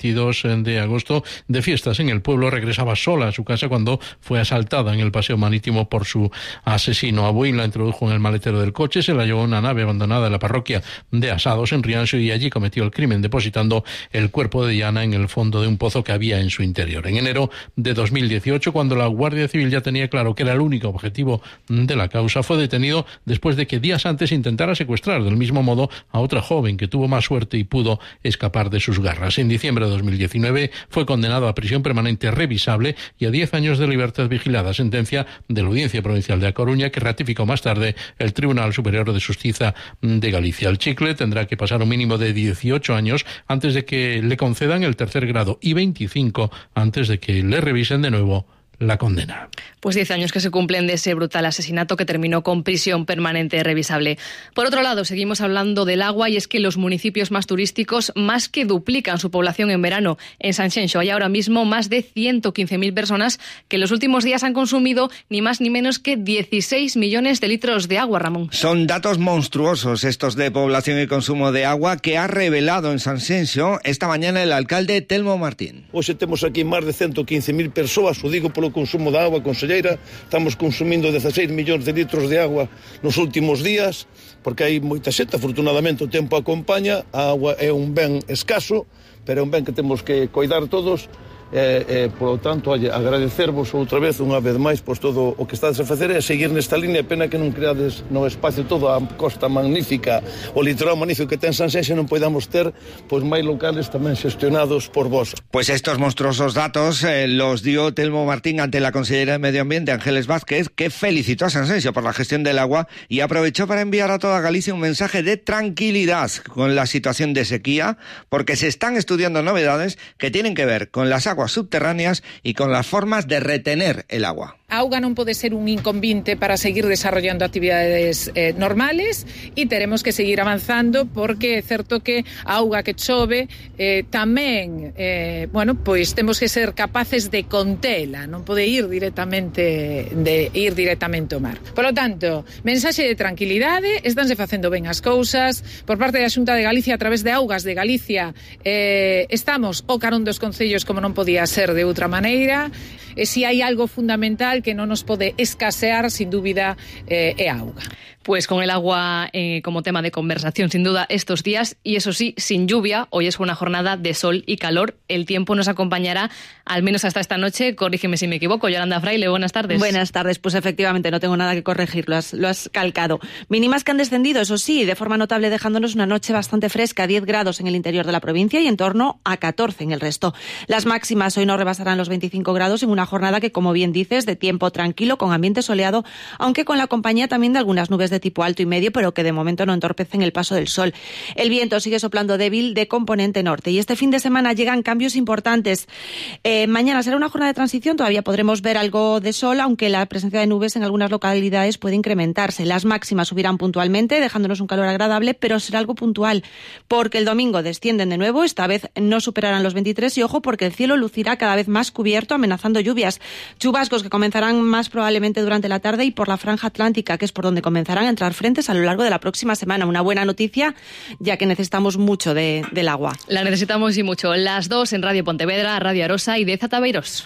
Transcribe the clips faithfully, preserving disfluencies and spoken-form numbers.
veintidós de agosto, de fiestas en el pueblo. Regresaba sola a su casa cuando fue asaltada en el paseo marítimo por su asesino. Abuin la introdujo en el maletero del coche, se la llevó a una nave abandonada en la parroquia de Asados, en Rianxo, y allí cometió el crimen depositando el cuerpo de Diana en el fondo de un pozo que había en su interior. En enero de dos mil dieciocho, cuando la Guardia Civil ya tenía claro que era el único objetivo de la causa, fue detenido después de que días antes intentara secuestrar del mismo modo a otra joven que tuvo más suerte y pudo escapar de sus garras. En diciembre de dos mil diecinueve fue condenado a prisión permanente revisable y a diez años de libertad vigilada, sentencia de la Audiencia Provincial de A Coruña, que ratificó más tarde el Tribunal Superior de Justicia de Galicia. El chicle tendrá que pasar un mínimo de dieciocho años antes de que le concedan el tercer grado y veinticinco antes de que le revisen de nuevo la condena. Pues diez años que se cumplen de ese brutal asesinato que terminó con prisión permanente revisable. Por otro lado, seguimos hablando del agua, y es que los municipios más turísticos más que duplican su población en verano. En Sanxenxo hay ahora mismo más de ciento quince mil personas que en los últimos días han consumido ni más ni menos que dieciséis millones de litros de agua, Ramón. Son datos monstruosos estos de población y consumo de agua que ha revelado en Sanxenxo esta mañana el alcalde Telmo Martín. Hoy temos aquí máis de ciento quince mil persoas, o digo polo consumo de agua, conselleira. Estamos consumindo dieciséis millóns de litros de agua nos últimos días, porque hai moita xente, afortunadamente o tempo acompaña, a agua é un ben escaso, pero é un ben que temos que coidar todos. E, e, por lo tanto, oye, agradecervos outra vez, unha vez máis, pois todo o que estades a facer é seguir nesta línea. Pena que non creades no espacio todo a costa magnífica, o litoral magnífico que ten Sanxenxo, non podamos ter pois máis locales tamén xestionados por vos. Pues estos monstruosos datos eh, los dio Telmo Martín ante la consellera de Medio Ambiente, Ángeles Vázquez, que felicitó a Sanxenxo por la gestión del agua y aprovechó para enviar a toda Galicia un mensaje de tranquilidad con la situación de sequía, porque se están estudiando novedades que tienen que ver con las aguas subterráneas y con las formas de retener el agua. A auga non pode ser un inconvinte para seguir desarrollando actividades eh, normales, e teremos que seguir avanzando, porque é certo que a auga que chove eh, tamén, eh, bueno, pois temos que ser capaces de contela, non pode ir directamente de ir directamente ao mar. Por lo tanto, mensaxe de tranquilidade, estánse facendo ben as cousas. Por parte da Xunta de Galicia, a través de Augas de Galicia, eh, estamos o carón dos concellos como non podía ser de outra maneira, e se hai algo fundamental que non nos pode escasear, sin dúbida, eh, é a auga. Pues con el agua eh, como tema de conversación, sin duda, estos días, y eso sí, sin lluvia. Hoy es una jornada de sol y calor. El tiempo nos acompañará al menos hasta esta noche. Corrígeme si me equivoco. Yolanda Fraile, buenas tardes. Buenas tardes. Pues efectivamente, no tengo nada que corregir, lo has, lo has calcado. Mínimas que han descendido, eso sí, de forma notable, dejándonos una noche bastante fresca, diez grados en el interior de la provincia y en torno a catorce en el resto. Las máximas hoy no rebasarán los veinticinco grados en una jornada que, como bien dices, de tiempo tranquilo, con ambiente soleado, aunque con la compañía también de algunas nubes de tipo alto y medio, pero que de momento no entorpecen el paso del sol. El viento sigue soplando débil de componente norte, y este fin de semana llegan cambios importantes. Eh, mañana será una jornada de transición, todavía podremos ver algo de sol, aunque la presencia de nubes en algunas localidades puede incrementarse. Las máximas subirán puntualmente, dejándonos un calor agradable, pero será algo puntual, porque el domingo descienden de nuevo, esta vez no superarán los veintitrés, y ojo, porque el cielo lucirá cada vez más cubierto, amenazando lluvias. Chubascos que comenzarán más probablemente durante la tarde y por la franja atlántica, que es por donde comenzarán a entrar frentes a lo largo de la próxima semana. Una buena noticia, ya que necesitamos mucho de, del agua. La necesitamos y mucho. Las dos en Radio Pontevedra, Radio Arosa y Deza Tabeiros.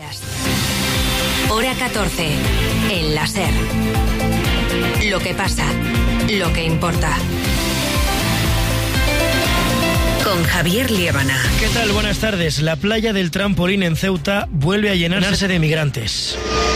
Hora catorce, en la SER. Lo que pasa, lo que importa. Con Javier Liébana. ¿Qué tal? Buenas tardes. La playa del Trampolín en Ceuta vuelve a llenarse de migrantes.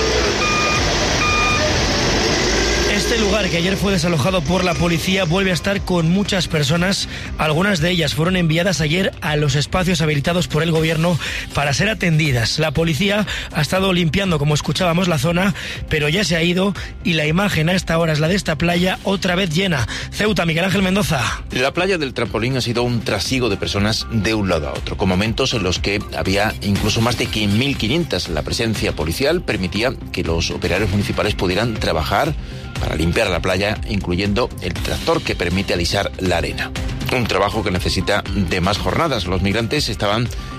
Este lugar, que ayer fue desalojado por la policía, vuelve a estar con muchas personas. Algunas de ellas fueron enviadas ayer a los espacios habilitados por el gobierno para ser atendidas. La policía ha estado limpiando, como escuchábamos, la zona, pero ya se ha ido, y la imagen a esta hora es la de esta playa otra vez llena. Ceuta, Miguel Ángel Mendoza. La playa del Trampolín ha sido un trasiego de personas de un lado a otro, con momentos en los que había incluso más de mil quinientas. La presencia policial permitía que los operarios municipales pudieran trabajar para limpiar la playa, incluyendo el tractor que permite alisar la arena. Un trabajo que necesita de más jornadas. Los migrantes estaban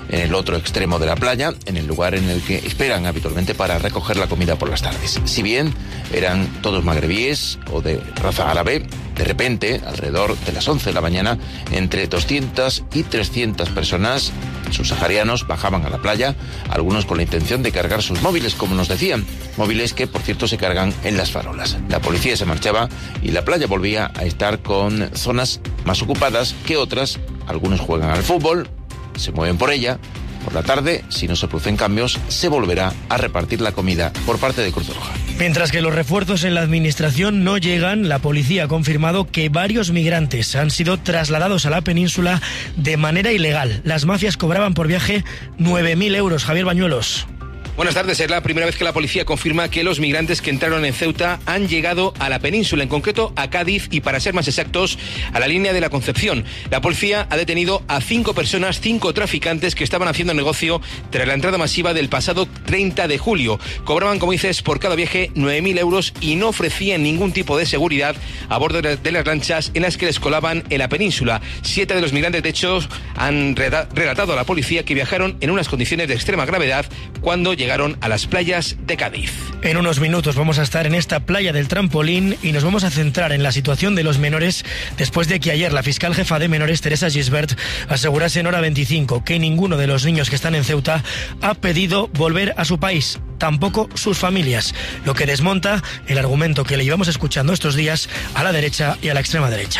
en el otro extremo de la playa, en el lugar en el que esperan habitualmente para recoger la comida por las tardes. Si bien eran todos magrebíes o de raza árabe, de repente, alrededor de las once de la mañana, entre doscientas y trescientas personas subsaharianos bajaban a la playa, algunos con la intención de cargar sus móviles, como nos decían, móviles que, por cierto, se cargan en las farolas. La policía se marchaba y la playa volvía a estar con zonas más ocupadas que otras. Algunos juegan al fútbol, se mueven por ella. Por la tarde, si no se producen cambios, se volverá a repartir la comida por parte de Cruz Roja. Mientras que los refuerzos en la administración no llegan, la policía ha confirmado que varios migrantes han sido trasladados a la península de manera ilegal. Las mafias cobraban por viaje nueve mil euros. Javier Bañuelos. Buenas tardes. Es la primera vez que la policía confirma que los migrantes que entraron en Ceuta han llegado a la península, en concreto a Cádiz y, para ser más exactos, a la línea de la Concepción. La policía ha detenido a cinco personas, cinco traficantes que estaban haciendo negocio tras la entrada masiva del pasado treinta de julio. Cobraban, como dices, por cada viaje nueve mil euros y no ofrecían ningún tipo de seguridad a bordo de las lanchas en las que les colaban en la península. Siete de los migrantes, de hecho, han relatado a la policía que viajaron en unas condiciones de extrema gravedad cuando llegaron llegaron a las playas de Cádiz. En unos minutos vamos a estar en esta playa del Trampolín y nos vamos a centrar en la situación de los menores después de que ayer la fiscal jefa de menores, Teresa Gisbert, asegurase en Hora veinticinco que ninguno de los niños que están en Ceuta ha pedido volver a su país, tampoco sus familias, lo que desmonta el argumento que le llevamos escuchando estos días a la derecha y a la extrema derecha.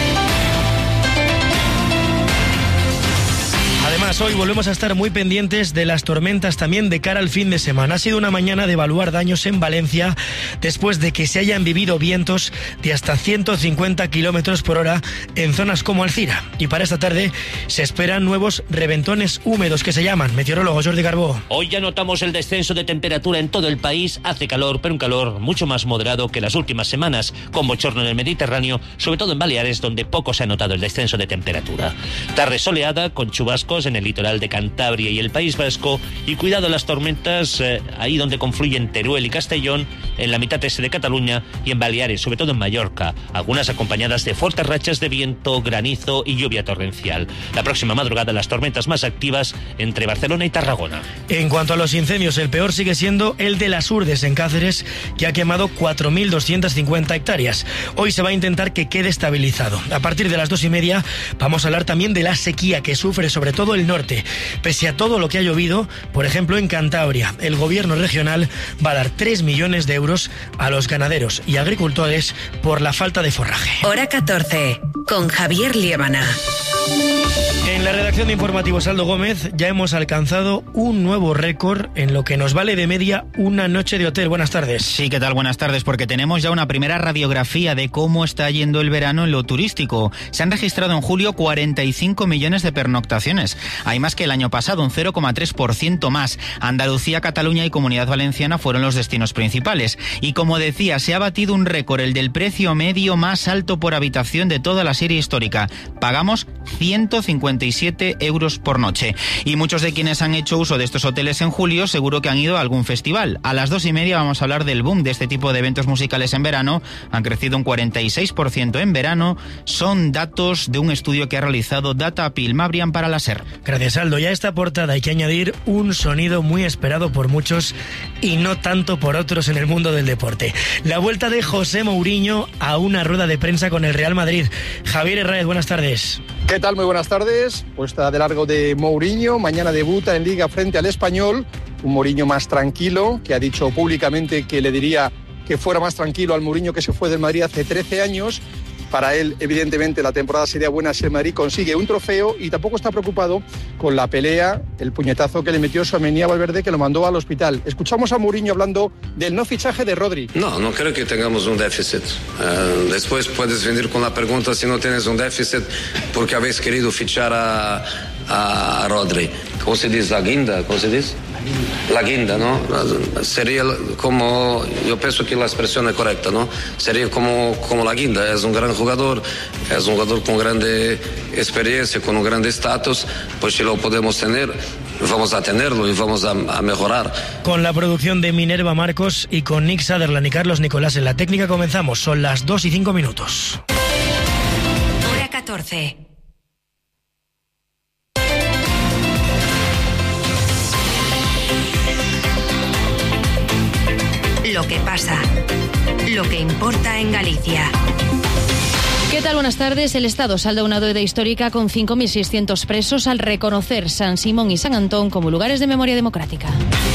Además, hoy volvemos a estar muy pendientes de las tormentas también de cara al fin de semana. Ha sido una mañana de evaluar daños en Valencia después de que se hayan vivido vientos de hasta ciento cincuenta kilómetros por hora en zonas como Alcira. Y para esta tarde se esperan nuevos reventones húmedos que se llaman. Meteorólogo Jordi Carbó. Hoy ya notamos el descenso de temperatura en todo el país. Hace calor, pero un calor mucho más moderado que las últimas semanas, con bochorno en el Mediterráneo, sobre todo en Baleares, donde poco se ha notado el descenso de temperatura. Tarde soleada, con chubascos en el litoral de Cantabria y el País Vasco, y cuidado las tormentas eh, ahí donde confluyen Teruel y Castellón, en la mitad este de Cataluña y en Baleares, sobre todo en Mallorca, algunas acompañadas de fuertes rachas de viento, granizo y lluvia torrencial. La próxima madrugada las tormentas más activas entre Barcelona y Tarragona. En cuanto a los incendios, el peor sigue siendo el de las Urdes en Cáceres, que ha quemado cuatro mil doscientas cincuenta hectáreas. Hoy se va a intentar que quede estabilizado. A partir de las dos y media vamos a hablar también de la sequía que sufre sobre todo el norte. Pese a todo lo que ha llovido, por ejemplo en Cantabria, el gobierno regional va a dar tres millones de euros a los ganaderos y agricultores por la falta de forraje. Hora catorce, con Javier Liébana. En la redacción de Informativos Aldo Gómez ya hemos alcanzado un nuevo récord en lo que nos vale de media una noche de hotel. Buenas tardes. Sí, ¿qué tal? Buenas tardes, porque tenemos ya una primera radiografía de cómo está yendo el verano en lo turístico. Se han registrado en julio cuarenta y cinco millones de pernoctaciones. Hay más que el año pasado, un cero coma tres por ciento más. Andalucía, Cataluña y Comunidad Valenciana fueron los destinos principales. Y como decía, se ha batido un récord, el del precio medio más alto por habitación de toda la serie histórica. Pagamos ciento cincuenta y siete euros por noche. Y muchos de quienes han hecho uso de estos hoteles en julio seguro que han ido a algún festival. A las dos y media vamos a hablar del boom de este tipo de eventos musicales en verano. Han crecido un cuarenta y seis por ciento en verano. Son datos de un estudio que ha realizado Data Pilmabrian para la SER. Gracias, Aldo. Y a esta portada hay que añadir un sonido muy esperado por muchos y no tanto por otros en el mundo del deporte. La vuelta de José Mourinho a una rueda de prensa con el Real Madrid. Javier Herráez, buenas tardes. ¿Qué tal? Muy buenas tardes. Puesta de largo de Mourinho. Mañana debuta en Liga frente al Español. Un Mourinho más tranquilo, que ha dicho públicamente que le diría que fuera más tranquilo al Mourinho que se fue del Madrid hace trece años. Para él, evidentemente, la temporada sería buena si el Madrid consigue un trofeo, y tampoco está preocupado con la pelea, el puñetazo que le metió Tchouaméni a Valverde, que lo mandó al hospital. Escuchamos a Mourinho hablando del no fichaje de Rodri. No, no creo que tengamos un déficit. Uh, después puedes venir con la pregunta si no tienes un déficit porque habéis querido fichar a, a Rodri. ¿Cómo se dice? La guinda, ¿cómo se dice? La guinda, ¿no? Sería como, yo pienso que la expresión es correcta, ¿no? Sería como, como la guinda. Es un gran jugador, es un jugador con grande experiencia, con un gran estatus. Pues si lo podemos tener, vamos a tenerlo y vamos a, a mejorar. Con la producción de Minerva Marcos y con Nick Sutherland y Carlos Nicolás en la técnica comenzamos. Son las dos y cinco minutos. Hora catorce. Lo que pasa, lo que importa en Galicia. ¿Qué tal? Buenas tardes. El Estado salda una deuda histórica con cinco mil seiscientos presos al reconocer San Simón y San Antón como lugares de memoria democrática.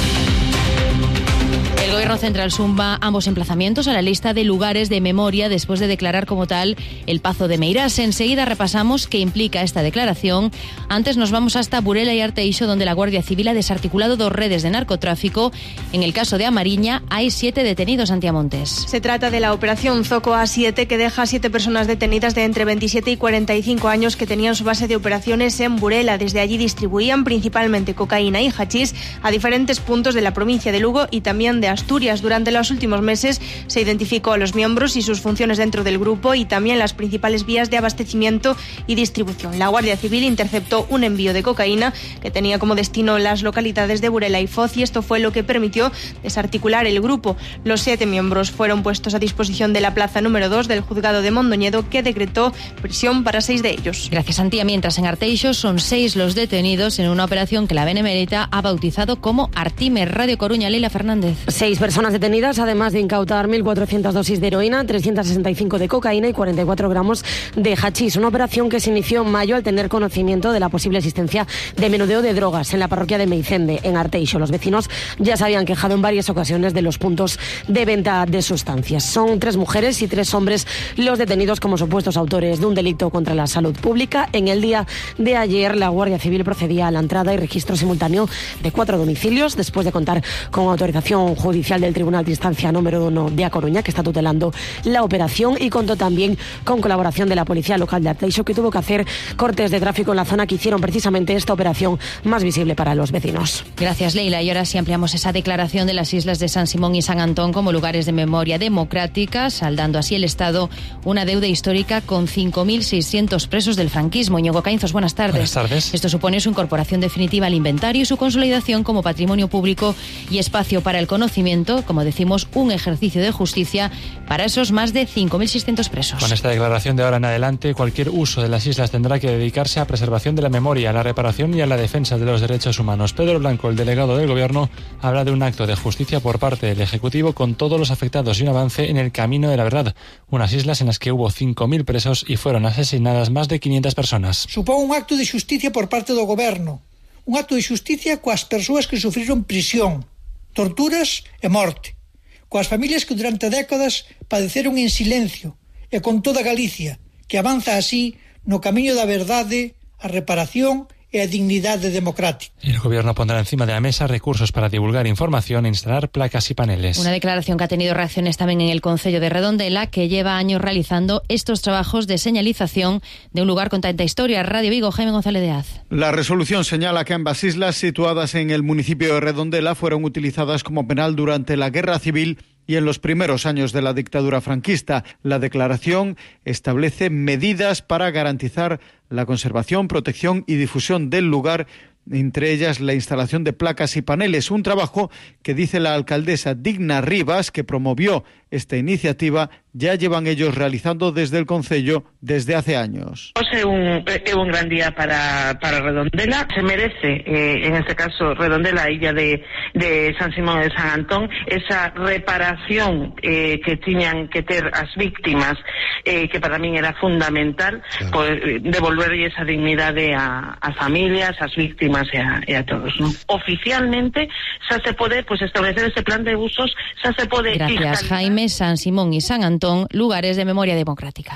El Gobierno Central suma ambos emplazamientos a la lista de lugares de memoria después de declarar como tal el Pazo de Meirás. Enseguida repasamos qué implica esta declaración. Antes nos vamos hasta Burela y Arteixo, donde la Guardia Civil ha desarticulado dos redes de narcotráfico. En el caso de Amariña hay siete detenidos antiamontes. Se trata de la operación Zoco A siete, que deja a siete personas detenidas de entre veintisiete y cuarenta y cinco años que tenían su base de operaciones en Burela. Desde allí distribuían principalmente cocaína y hachís a diferentes puntos de la provincia de Lugo y también de Asturias. Durante los últimos meses se identificó a los miembros y sus funciones dentro del grupo y también las principales vías de abastecimiento y distribución. La Guardia Civil interceptó un envío de cocaína que tenía como destino las localidades de Burela y Foz, y esto fue lo que permitió desarticular el grupo. Los siete miembros fueron puestos a disposición de la plaza número dos del juzgado de Mondoñedo, que decretó prisión para seis de ellos. Gracias, Antía. Mientras en Arteixo son seis los detenidos en una operación que la Benemérita ha bautizado como Artime. Radio Coruña, Leila Fernández. Seis personas detenidas, además de incautar mil cuatrocientas dosis de heroína, trescientas sesenta y cinco de cocaína y cuarenta y cuatro gramos de hachís. Una operación que se inició en mayo al tener conocimiento de la posible existencia de menudeo de drogas en la parroquia de Meicende, en Arteixo. Los vecinos ya se habían quejado en varias ocasiones de los puntos de venta de sustancias. Son tres mujeres y tres hombres los detenidos como supuestos autores de un delito contra la salud pública. En el día de ayer, la Guardia Civil procedía a la entrada y registro simultáneo de cuatro domicilios, después de contar con autorización judicial del Tribunal de Instancia número uno de A Coruña, que está tutelando la operación, y contó también con colaboración de la Policía Local de Arteixo, que tuvo que hacer cortes de tráfico en la zona que hicieron precisamente esta operación más visible para los vecinos. Gracias, Leila. Y ahora sí ampliamos esa declaración de las islas de San Simón y San Antón como lugares de memoria democrática, saldando así el Estado una deuda histórica con cinco mil seiscientos presos del franquismo. Ñigo Caínzos, buenas tardes. Buenas tardes. Esto supone su incorporación definitiva al inventario y su consolidación como patrimonio público y espacio para el conocimiento, como decimos, un ejercicio de justicia para esos más de cinco mil seiscientos presos. Con esta declaración de ahora en adelante, cualquier uso de las islas tendrá que dedicarse a preservación de la memoria, a la reparación y a la defensa de los derechos humanos. Pedro Blanco, el delegado del Gobierno, habla de un acto de justicia por parte del Ejecutivo con todos los afectados y un avance en el camino de la verdad. Unas islas en las que hubo cinco mil presos y fueron asesinadas más de quinientas personas. Supón un acto de xusticia por parte do Goberno. Un acto de xusticia coas persoas que sufriron prisión, torturas e morte. Coas familias que durante décadas padeceron en silencio, e con toda Galicia, que avanza así no camiño da verdade, a reparación e a dignidade democrática. El Gobierno pondrá encima de la mesa recursos para divulgar información e instalar placas y paneles. Una declaración que ha tenido reacciones también en el Concello de Redondela, que lleva años realizando estos trabajos de señalización de un lugar con tanta historia. Radio Vigo, Jaime González de Az. La resolución señala que ambas islas situadas en el municipio de Redondela fueron utilizadas como penal durante la Guerra Civil y en los primeros años de la dictadura franquista. La declaración establece medidas para garantizar la conservación, protección y difusión del lugar, entre ellas la instalación de placas y paneles, un trabajo que, dice la alcaldesa Digna Rivas, que promovió esta iniciativa, ya llevan ellos realizando desde el Concello desde hace años. É un, é un gran día para, para Redondela. Se merece, eh, en este caso Redondela, a illa de, de San Simón e San Antón, esa reparación eh, que tiñan que ter as víctimas, eh, que para min era fundamental, claro, pues, devolverlle esa dignidade a, a familias, ás víctimas e a, e a todos, ¿no? Oficialmente xa se pode pues, establecer ese plan de usos, xa se pode... Gracias, Jaime. San Simón y San Antón, lugares de memoria democrática.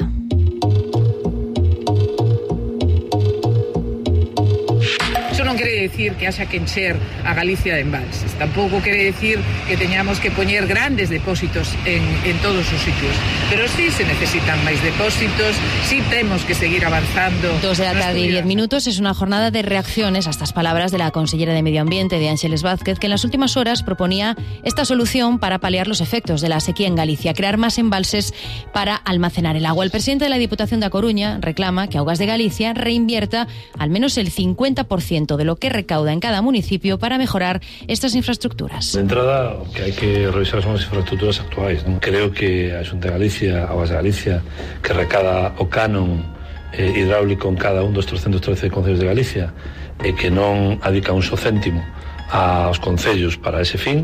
Eso non quere decir que haxa que encher a Galicia de embalses. Tampouco quere decir que teñamos que poñer grandes depósitos en, en todos os sitios. Pero sí se necesitan máis depósitos, sí temos que seguir avanzando. Dos de la tarde y diez minutos es una jornada de reacciones a estas palabras de la consellera de Medio Ambiente, de Ángeles Vázquez, que en las últimas horas proponía esta solución para paliar los efectos de la sequía en Galicia, crear más embalses para almacenar el agua. El presidente de la Diputación de A Coruña reclama que Augas de Galicia reinvierta al menos el cincuenta por ciento de lo que recauda en cada municipio para mejorar estas infraestructuras. De entrada, o que hai que revisar son as infraestructuras actuais, non? Creo que a Xunta de Galicia, Augas de Galicia, que recada o canon eh, hidráulico en cada un dos trescentos trece concellos de Galicia, e que non adica un só céntimo aos concellos para ese fin,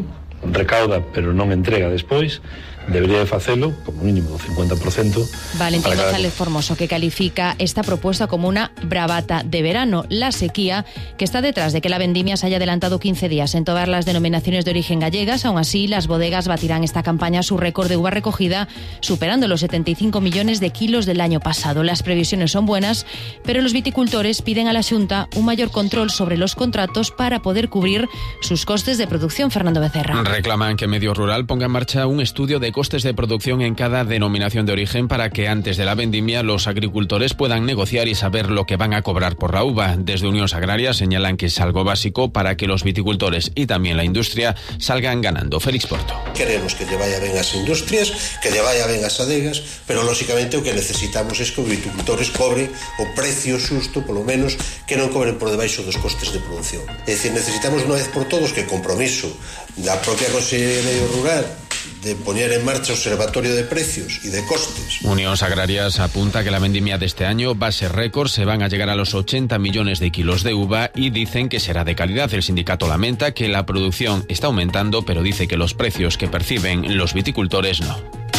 recauda pero non entrega despois, debería de facelo como mínimo do cincuenta por ciento. Valentín cada... González Formoso, que califica esta propuesta como una bravata de verano. La sequía que está detrás de que la vendimia se haya adelantado quince días en todas las denominaciones de origen gallegas. Aún así, las bodegas batirán esta campaña su récord de uva recogida, superando los setenta y cinco millones de kilos del año pasado. Las previsiones son buenas, pero los viticultores piden a la Xunta un mayor control sobre los contratos para poder cubrir sus costes de producción. Fernando Becerra. Reclaman que Medio Rural ponga en marcha un estudio de costes de producción en cada denominación de origen para que antes de la vendimia los agricultores puedan negociar y saber lo que van a cobrar por la uva. Desde Unión Agraria señalan que es algo básico para que los viticultores y también la industria salgan ganando. Félix Porto. Queremos que lle vaya ben as industrias, que lle vaya ben as adegas, pero lóxicamente o que necesitamos é que os viticultores cobren o precio xusto, polo menos, que non cobren por debaixo dos costes de producción. É dicir, necesitamos unha vez por todos que compromiso da propia Consellería de Medio Rural de poner en marcha observatorio de precios y de costes. Unión Agrarias apunta que la vendimia de este año va a ser récord, se van a llegar a los ochenta millones de kilos de uva y dicen que será de calidad. El sindicato lamenta que la producción está aumentando, pero dice que los precios que perciben los viticultores no.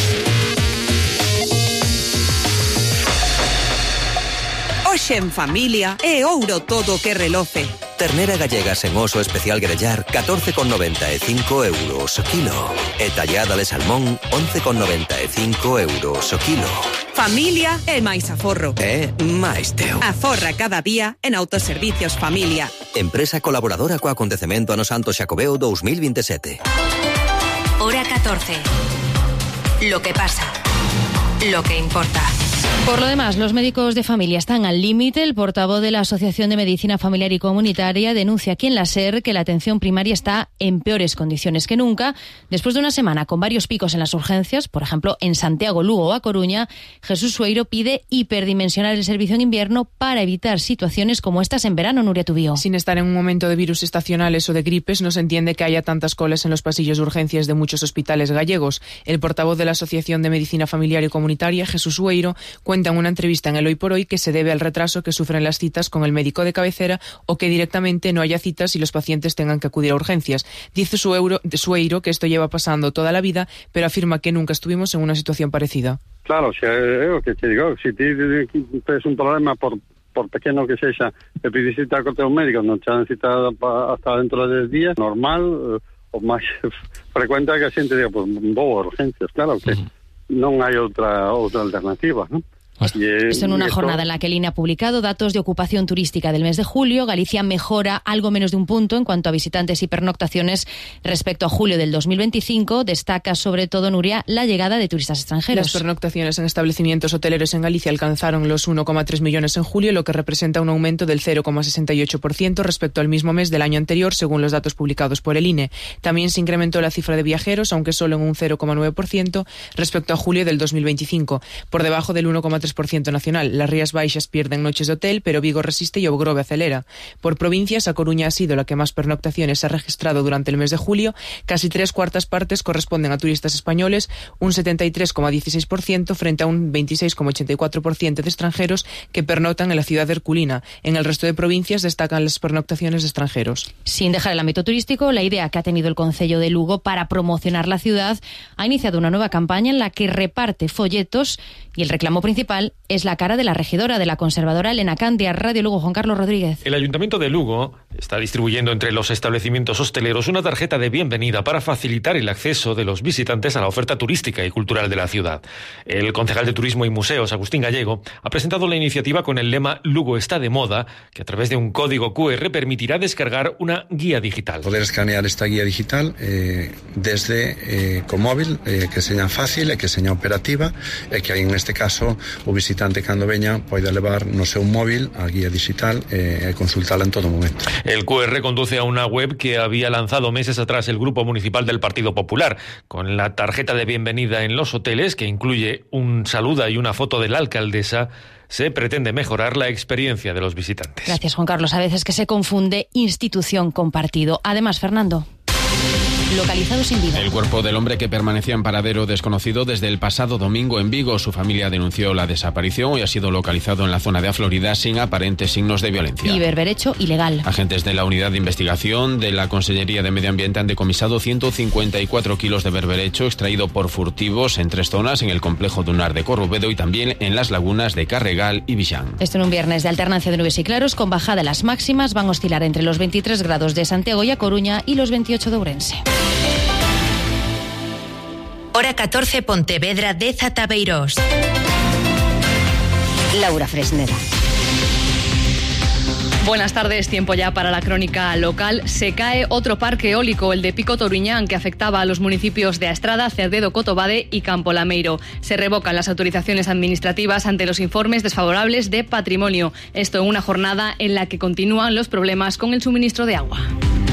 Hoxe en familia é ouro todo que reloce. Ternera gallega sen oso especial grellar catorce con noventa e cinco euros o kilo. E tallada de salmón once con noventa e cinco euros o kilo. Familia e máis aforro. É máis teu. Aforra cada día en Autoservicios Familia. Empresa colaboradora co acontecemento Ano Santo Xacobeo dos mil veintisiete. Hora catorce. Lo que pasa. Lo que importa. Por lo demás, los médicos de familia están al límite. El portavoz de la Asociación de Medicina Familiar y Comunitaria denuncia aquí en la SER que la atención primaria está en peores condiciones que nunca. Después de una semana con varios picos en las urgencias, por ejemplo, en Santiago, Lugo o A Coruña, Jesús Sueiro pide hiperdimensionar el servicio en invierno para evitar situaciones como estas en verano. Nuria Tubío. Sin estar en un momento de virus estacionales o de gripes, no se entiende que haya tantas colas en los pasillos de urgencias de muchos hospitales gallegos. El portavoz de la Asociación de Medicina Familiar y Comunitaria, Jesús Sueiro, cuenta en una entrevista en el Hoy por Hoy que se debe al retraso que sufren las citas con el médico de cabecera o que directamente no haya citas y los pacientes tengan que acudir a urgencias. Dice Sueiro que esto lleva pasando toda la vida, pero afirma que nunca estuvimos en una situación parecida. Claro, se é o que te digo, se ti tens un problema por por pequeno que sexa, e pides cita co teu médico, non te dan cita hasta dentro de dez días, normal, o máis frecuente que a xente diga, pues, vou a urgencias, claro que uh-huh. non hai outra outra alternativa, non? Esto en una jornada en la que el I N E ha publicado datos de ocupación turística del mes de julio. Galicia mejora algo menos de un punto en cuanto a visitantes y pernoctaciones respecto a julio del dos mil veinticinco. Destaca sobre todo, Nuria, la llegada de turistas extranjeros. Las pernoctaciones en establecimientos hoteleros en Galicia alcanzaron los uno coma tres millones en julio, lo que representa un aumento del cero coma sesenta y ocho por ciento respecto al mismo mes del año anterior, según los datos publicados por el I N E. También se incrementó la cifra de viajeros, aunque solo en un cero coma nueve por ciento respecto a julio del dos mil veinticinco, por debajo del uno coma tres por ciento nacional. Las Rías Baixas pierden noches de hotel, pero Vigo resiste y Ogrove acelera. Por provincias, A Coruña ha sido la que más pernoctaciones ha registrado durante el mes de julio. Casi tres cuartas partes corresponden a turistas españoles, un setenta y tres coma dieciséis por ciento frente a un veintiséis coma ochenta y cuatro por ciento de extranjeros que pernoctan en la ciudad de Herculina. En el resto de provincias destacan las pernoctaciones de extranjeros. Sin dejar el ámbito turístico, la idea que ha tenido el Concello de Lugo para promocionar la ciudad ha iniciado una nueva campaña en la que reparte folletos y el reclamo principal es la cara de la regidora de la conservadora Elena Candia. Radio Lugo, Juan Carlos Rodríguez. El Ayuntamiento de Lugo está distribuyendo entre los establecimientos hosteleros una tarjeta de bienvenida para facilitar el acceso de los visitantes a la oferta turística y cultural de la ciudad. El concejal de Turismo y Museos, Agustín Gallego, ha presentado la iniciativa con el lema Lugo está de moda, que a través de un código cu erre permitirá descargar una guía digital. Poder escanear esta guía digital eh, desde eh, con móvil, eh, que seña fácil e que seña operativa, e que en este caso o visitante cando veña poida levar no seu móvil a guía digital e eh, consultala en todo momento. El cu erre conduce a una web que había lanzado meses atrás el Grupo Municipal del Partido Popular, con la tarjeta de bienvenida en los hoteles, que incluye un saludo y una foto de la alcaldesa. Se pretende mejorar la experiencia de los visitantes. Gracias, Juan Carlos. A veces que se confunde institución con partido. Además, Fernando. localizado sin vida. El cuerpo del hombre que permanecía en paradero desconocido desde el pasado domingo en Vigo. Su familia denunció la desaparición y ha sido localizado en la zona de Aflorida sin aparentes signos de violencia. Y berberecho ilegal. Agentes de la Unidad de Investigación de la Consellería de Medio Ambiente han decomisado ciento cincuenta y cuatro kilos de berberecho extraído por furtivos en tres zonas, en el complejo dunar de Corrubedo y también en las lagunas de Carregal y Villán. Esto en un viernes de alternancia de nubes y claros, con bajada de las máximas, van a oscilar entre los veintitrés grados de Santiago y A Coruña y los veintiocho de Ourense. Hora catorce, Pontevedra, Deza, Tabeirós. Laura Fresneda. Buenas tardes, tiempo ya para la crónica local. Se cae otro parque eólico, el de Pico Touriñán, que afectaba a los municipios de Astrada, Cerdedo, Cotobade y Campo Lameiro. Se revocan las autorizaciones administrativas ante los informes desfavorables de patrimonio. Esto en una jornada en la que continúan los problemas con el suministro de agua.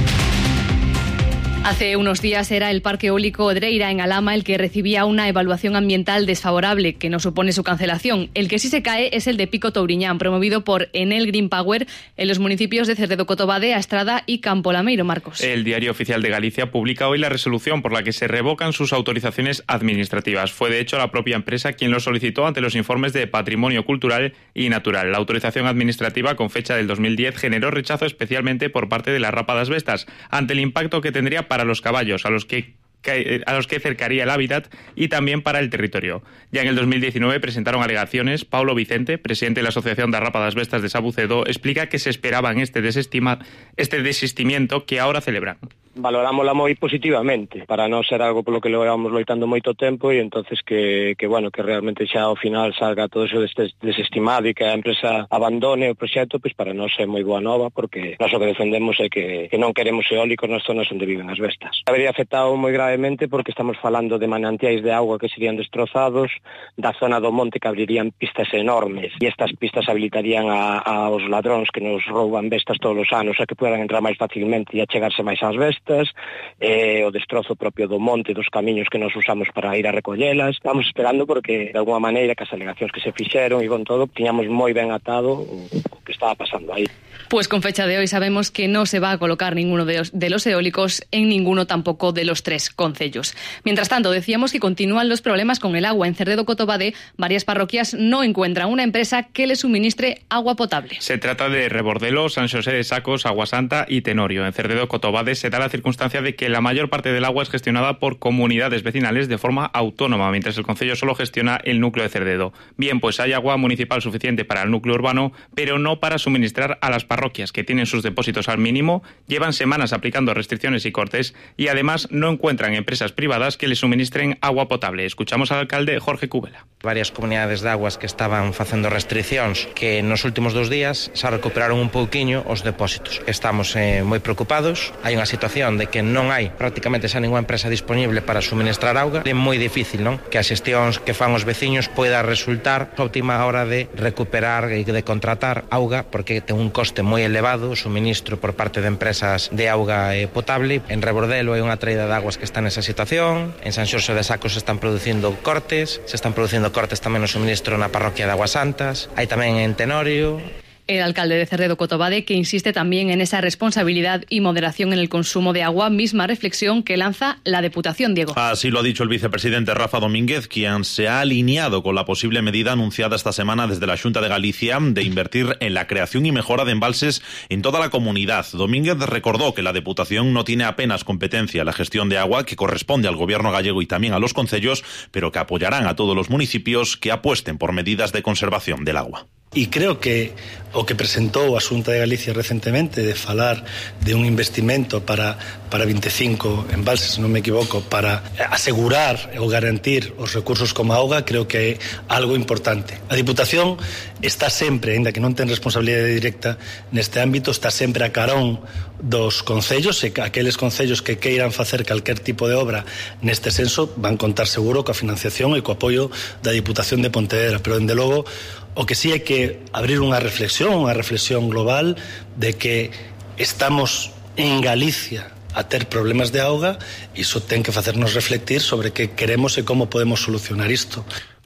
Hace unos días era el parque eólico Odreira en Alhama el que recibía una evaluación ambiental desfavorable, que no supone su cancelación. El que sí se cae es el de Pico Touriñán, promovido por Enel Green Power en los municipios de Cerdedo, Cotobade, Astrada y Campo Lameiro. Marcos. El Diario Oficial de Galicia publica hoy la resolución por la que se revocan sus autorizaciones administrativas. Fue de hecho la propia empresa quien lo solicitó ante los informes de patrimonio cultural y natural. La autorización administrativa con fecha del dos mil diez generó rechazo especialmente por parte de la Rapa das Vestas, ante el impacto que tendría para los caballos, a los que a los que cercaría el hábitat y también para el territorio. Ya en el dos mil diecinueve presentaron alegaciones. Paulo Vicente, presidente de la Asociación da Rapa das Vestas de Sabucedo, explica que se esperaban este, desestima, este desistimiento que ahora celebran. Valorámosla moi positivamente, para non ser algo polo que levamos loitando moito tempo e entonces que, que bueno, que realmente xa ao final salga todo eso deste desestimado e que a empresa abandone o proxecto, pois para non ser moi boa nova, porque nós o que defendemos é que, que non queremos eólicos nas zonas onde viven as bestas. Habería afectado moi gravemente porque estamos falando de manantiais de agua que serían destrozados, da zona do monte que abrirían pistas enormes e estas pistas habilitarían a, aos ladróns que nos rouban bestas todos os anos a que puedan entrar máis facilmente e achegarse máis ás bestas. Eh, o destrozo propio do monte, dos camiños que nos usamos para ir a recollelas. Estamos esperando porque, de alguma maneira, que as alegacións que se fixeron e con todo, tiñamos moi ben atado o que estaba pasando aí. Pues con fecha de hoy sabemos que no se va a colocar ninguno de los, de los eólicos en ninguno tampoco de los tres concellos. Mientras tanto, decíamos que continúan los problemas con el agua. En Cerdedo, Cotobade, varias parroquias no encuentran una empresa que les suministre agua potable. Se trata de Rebordelo, San Xosé de Sacos, Agua Santa y Tenorio. En Cerdedo, Cotobade se da la circunstancia de que la mayor parte del agua es gestionada por comunidades vecinales de forma autónoma, mientras el concello solo gestiona el núcleo de Cerdedo. Bien, pues hay agua municipal suficiente para el núcleo urbano, pero no para suministrar a las parroquias, que tienen sus depósitos al mínimo, llevan semanas aplicando restricciones y cortes y además no encuentran empresas privadas que les suministren agua potable. Escuchamos al alcalde Jorge Cúbela. Varias comunidades de aguas que estaban facendo restriccións que nos últimos dos días xa recuperaron un pouquiño os depósitos. Estamos eh, moi preocupados. Hai unha situación de que non hai prácticamente xa ninguna empresa disponible para suministrar auga. É moi difícil, non? Que as xestións que fan os veciños poida resultar a última hora de recuperar e de contratar auga, porque ten un coste moi elevado o suministro por parte de empresas de auga eh, potable. En Rebordelo hai unha traída de aguas que está nesa situación. En San Xorxo de Sacos se están producindo cortes, se están producindo cortes tamén no suministro na parroquia de Aguas Santas. Hai tamén en Tenorio. El alcalde de Cerdedo, Cotobade, que insiste también en esa responsabilidad y moderación en el consumo de agua, misma reflexión que lanza la Deputación, Diego. Así lo ha dicho el vicepresidente Rafa Domínguez, quien se ha alineado con la posible medida anunciada esta semana desde la Xunta de Galicia de invertir en la creación y mejora de embalses en toda la comunidad. Domínguez recordó que la Deputación no tiene apenas competencia en la gestión de agua, que corresponde al gobierno gallego y también a los concellos, pero que apoyarán a todos los municipios que apuesten por medidas de conservación del agua. E creo que o que presentou a Xunta de Galicia recentemente de falar de un investimento para, para veinticinco embalses, se non me equivoco, para asegurar ou garantir os recursos como a auga, creo que é algo importante. A Diputación está sempre, ainda que non ten responsabilidade directa neste ámbito, está sempre a carón dos concellos, e aqueles concellos que queiran facer calquer tipo de obra neste senso van contar seguro coa financiación e co apoio da Diputación de Pontevedra, pero dende logo o que sí é que abrir unha reflexión, unha reflexión global de que estamos en Galicia a ter problemas de auga, e iso ten que facernos reflectir sobre que queremos e como podemos solucionar isto.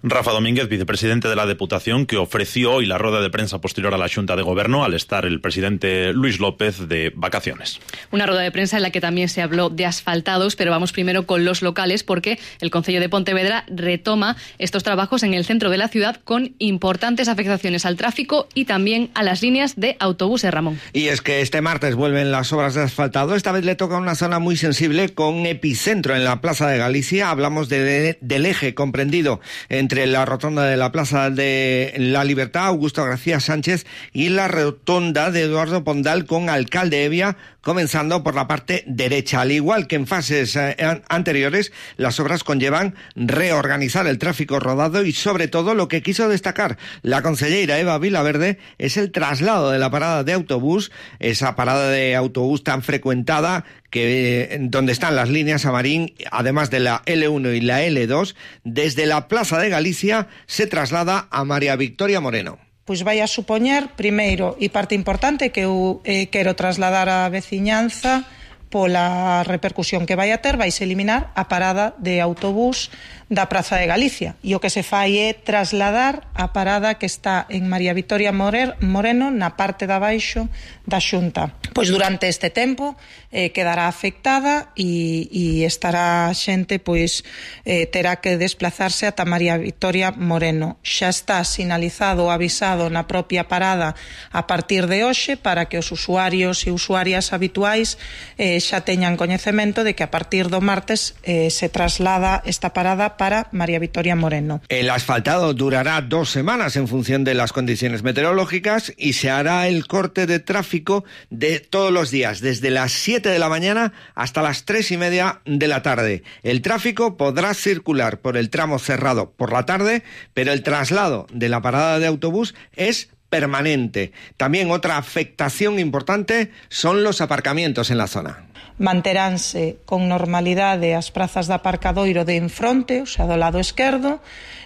Rafa Domínguez, vicepresidente de la Deputación, que ofreció hoy la rueda de prensa posterior a la Xunta de Gobierno al estar el presidente Luis López de vacaciones. Una rueda de prensa en la que también se habló de asfaltados, pero vamos primero con los locales porque el Concello de Pontevedra retoma estos trabajos en el centro de la ciudad con importantes afectaciones al tráfico y también a las líneas de autobuses, Ramón. Y es que este martes vuelven las obras de asfaltado. Esta vez le toca una zona muy sensible con epicentro en la Plaza de Galicia. Hablamos de, del eje comprendido entre la rotonda de la Plaza de la Libertad, Augusto García Sánchez, y la rotonda de Eduardo Pondal con Alcalde Evia, comenzando por la parte derecha. Al igual que en fases eh, anteriores, las obras conllevan reorganizar el tráfico rodado y, sobre todo, lo que quiso destacar la concelleira Eva Vilaverde es el traslado de la parada de autobús, esa parada de autobús tan frecuentada que eh, donde están las líneas Amarín, además de la L uno y la L dos, desde la Plaza de Galicia se traslada a María Victoria Moreno. Pois vai a supoñer, primeiro, e parte importante que eu eh, quero trasladar á veciñanza pola repercusión que vai a ter, vais eliminar a parada de autobús da Praza de Galicia. E o que se fai é trasladar a parada que está en María Victoria Moreno na parte de abaixo da Xunta. Pois durante este tempo eh, quedará afectada e, e estará xente, pois eh, terá que desplazarse ata María Victoria Moreno. Xa está sinalizado ou avisado na propia parada a partir de hoxe para que os usuarios e usuarias habituais eh, xa teñan coñecemento de que a partir do martes eh, se traslada esta parada para María Victoria Moreno. El asfaltado durará dos semanas en función de las condiciones meteorológicas y se hará el corte de tráfico de todos los días, desde las siete de la mañana hasta las tres y media de la tarde. El tráfico podrá circular por el tramo cerrado por la tarde, pero el traslado de la parada de autobús es permanente. También otra afectación importante son los aparcamientos en la zona. Manteránse con normalidade as prazas de aparcadoiro de enfronte, o sea, do lado esquerdo,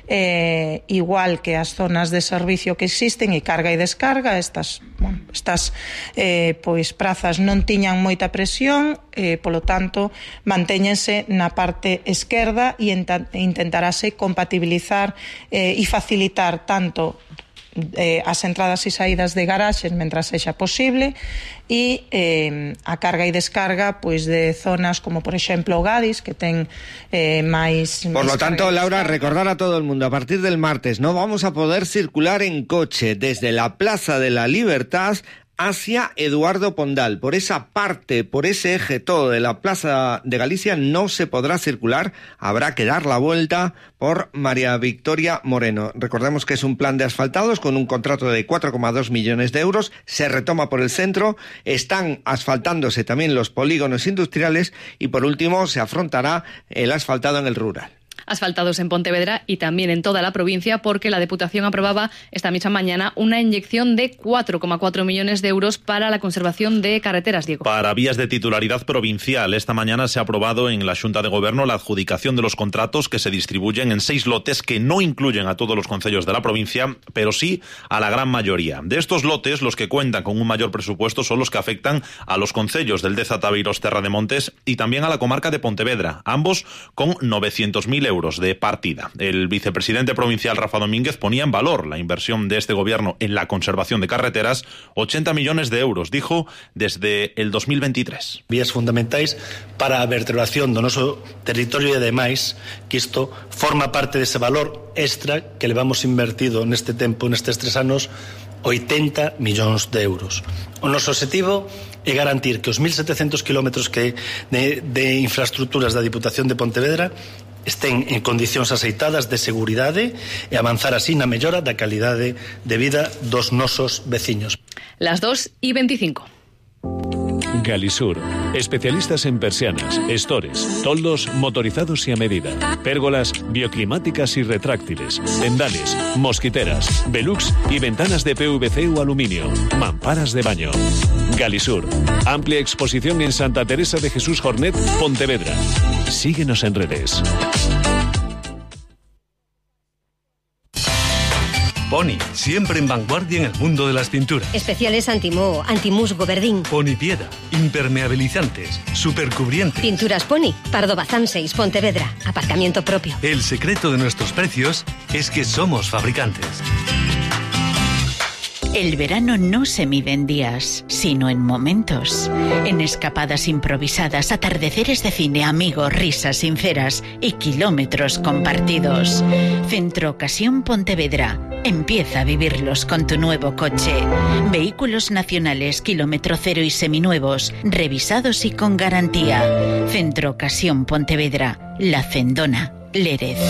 eh, igual que as zonas de servicio que existen e carga e descarga. Estas, bueno, estas eh, pois prazas non tiñan moita presión, eh, polo tanto, mantéñense na parte esquerda e intentarase compatibilizar eh, e facilitar tanto Eh, as entradas e saídas de garaxes mentras sexa posible e eh, a carga e descarga pois de zonas como por exemplo o Gadis, que ten eh, máis... Por lo tanto, Laura, recordar a todo el mundo, a partir del martes no vamos a poder circular en coche desde la Plaza de la Libertad hacia Eduardo Pondal. Por esa parte, por ese eje todo de la Plaza de Galicia no se podrá circular, habrá que dar la vuelta por María Victoria Moreno. Recordemos que es un plan de asfaltados con un contrato de cuatro coma dos millones de euros, se retoma por el centro, están asfaltándose también los polígonos industriales y por último se afrontará el asfaltado en el rural. Asfaltados en Pontevedra y también en toda la provincia, porque la Deputación aprobaba esta misma mañana una inyección de cuatro coma cuatro millones de euros para la conservación de carreteras, Diego. Para vías de titularidad provincial, esta mañana se ha aprobado en la Xunta de Gobierno la adjudicación de los contratos que se distribuyen en seis lotes que no incluyen a todos los concellos de la provincia, pero sí a la gran mayoría. De estos lotes, los que cuentan con un mayor presupuesto son los que afectan a los concellos del Deza, Tabeiros, Terra de Montes y también a la comarca de Pontevedra, ambos con novecientos mil euros de partida. El vicepresidente provincial Rafa Domínguez ponía en valor la inversión de este gobierno en la conservación de carreteras, ochenta millones de euros, dijo, desde el dos mil veintitrés. Vías fundamentais para a vertebración do noso territorio e ademais que isto forma parte dese valor extra que levamos invertido neste tempo, nestes tres anos, oitenta millóns de euros. O noso objetivo é garantir que os mil setecentos kilómetros que de, de infraestructuras da Diputación de Pontevedra estén en condicións aceitadas de seguridade e avanzar así na mellora da calidade de vida dos nosos veciños. Las dos y veinticinco. Galisur, especialistas en persianas, estores, toldos motorizados y a medida, pérgolas bioclimáticas y retráctiles, tendales, mosquiteras, velux y ventanas de P V C o aluminio, mamparas de baño. Galisur, amplia exposición en Santa Teresa de Jesús Jornet, Pontevedra. Síguenos en redes. Pony, siempre en vanguardia en el mundo de las pinturas. Especiales anti-moho, antimusgo, verdín. Pony Piedra, impermeabilizantes, supercubrientes. Pinturas Pony, Pardo Bazán seis, Pontevedra, aparcamiento propio. El secreto de nuestros precios es que somos fabricantes. El verano no se mide en días, sino en momentos. En escapadas improvisadas, atardeceres de cine, amigos, risas sinceras y kilómetros compartidos. Centro Ocasión Pontevedra. Empieza a vivirlos con tu nuevo coche. Vehículos nacionales, kilómetro cero y seminuevos, revisados y con garantía. Centro Ocasión Pontevedra. La Cendona, Lérez.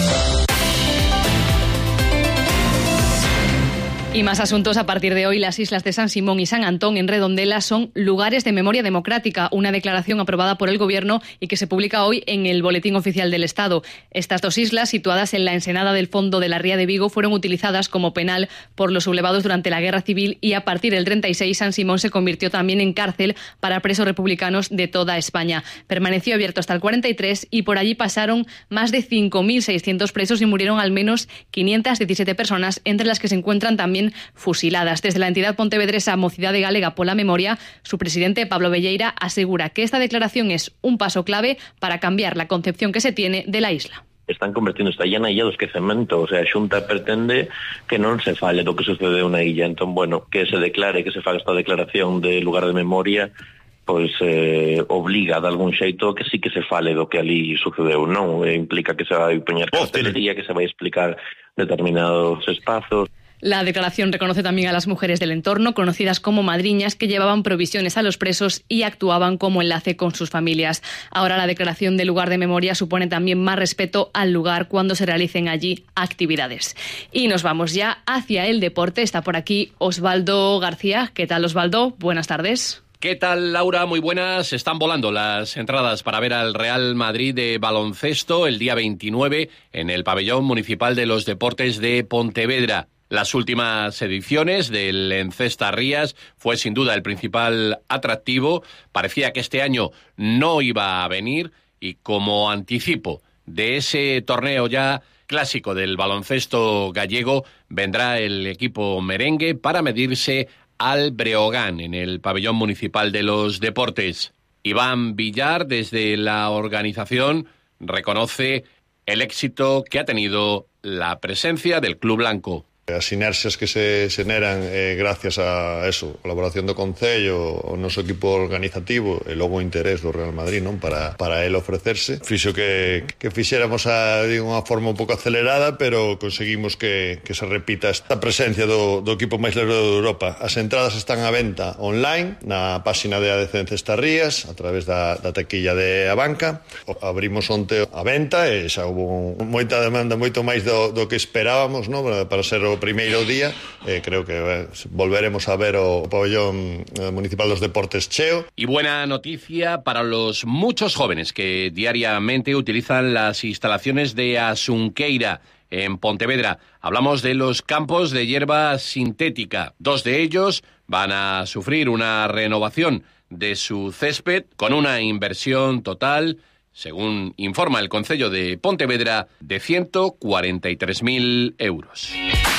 Y más asuntos. A partir de hoy, las islas de San Simón y San Antón en Redondela son lugares de memoria democrática, una declaración aprobada por el Gobierno y que se publica hoy en el Boletín Oficial del Estado. Estas dos islas, situadas en la ensenada del fondo de la Ría de Vigo, fueron utilizadas como penal por los sublevados durante la Guerra Civil y a partir del treinta y seis San Simón se convirtió también en cárcel para presos republicanos de toda España. Permaneció abierto hasta el cuarenta y tres y por allí pasaron más de cinco mil seiscientos presos y murieron al menos quinientas diecisiete personas, entre las que se encuentran también fusiladas. Desde la entidad pontevedresa Mocidade Galega pola Memoria, su presidente Pablo Velleira asegura que esta declaración es un paso clave para cambiar la concepción que se tiene de la isla. Están convertindo esta illa na illa do esquecemento, o sea, a Xunta pretende que non se fale do que sucedeu na illa, entón, bueno, que se declare, que se faga esta declaración de lugar de memoria, pois eh, obliga de algún xeito que sí que se fale do que ali sucedeu, non? E implica que se vai poñer cartelería, que se vai explicar determinados espazos. La declaración reconoce también a las mujeres del entorno, conocidas como madriñas, que llevaban provisiones a los presos y actuaban como enlace con sus familias. Ahora la declaración de lugar de memoria supone también más respeto al lugar cuando se realicen allí actividades. Y nos vamos ya hacia el deporte. Está por aquí Osvaldo García. ¿Qué tal, Osvaldo? Buenas tardes. ¿Qué tal, Laura? Muy buenas. Están volando las entradas para ver al Real Madrid de baloncesto el día veintinueve en el Pabellón Municipal de los Deportes de Pontevedra. Las últimas ediciones del Encesta Rías fue sin duda el principal atractivo. Parecía que este año no iba a venir y como anticipo de ese torneo ya clásico del baloncesto gallego vendrá el equipo merengue para medirse al Breogán en el Pabellón Municipal de los Deportes. Iván Villar, desde la organización, reconoce el éxito que ha tenido la presencia del Club Blanco. As sinerxias que se xeneran eh, gracias a eso, colaboración do Concello, o noso equipo organizativo e logo o interés do Real Madrid, non, para para el ofrecerse. Fixo que que fixéramos a de unha forma un pouco acelerada, pero conseguimos que que se repita esta presencia do do equipo máis lerodo de Europa. As entradas están á venta online na páxina de A D C Encesta Rías a través da da taquilla de Abanca. Abrimos onte a venta e xa houve moita demanda, moito máis do do que esperábamos, non, para ser o primeiro día, eh, creo que eh, volveremos a ver o pabellón eh, municipal dos deportes cheo. Y buena noticia para los muchos jóvenes que diariamente utilizan las instalaciones de Asunqueira en Pontevedra. Hablamos de los campos de hierba sintética. Dos de ellos van a sufrir una renovación de su césped con una inversión total, según informa el Concello de Pontevedra, de ciento cuarenta y tres mil euros.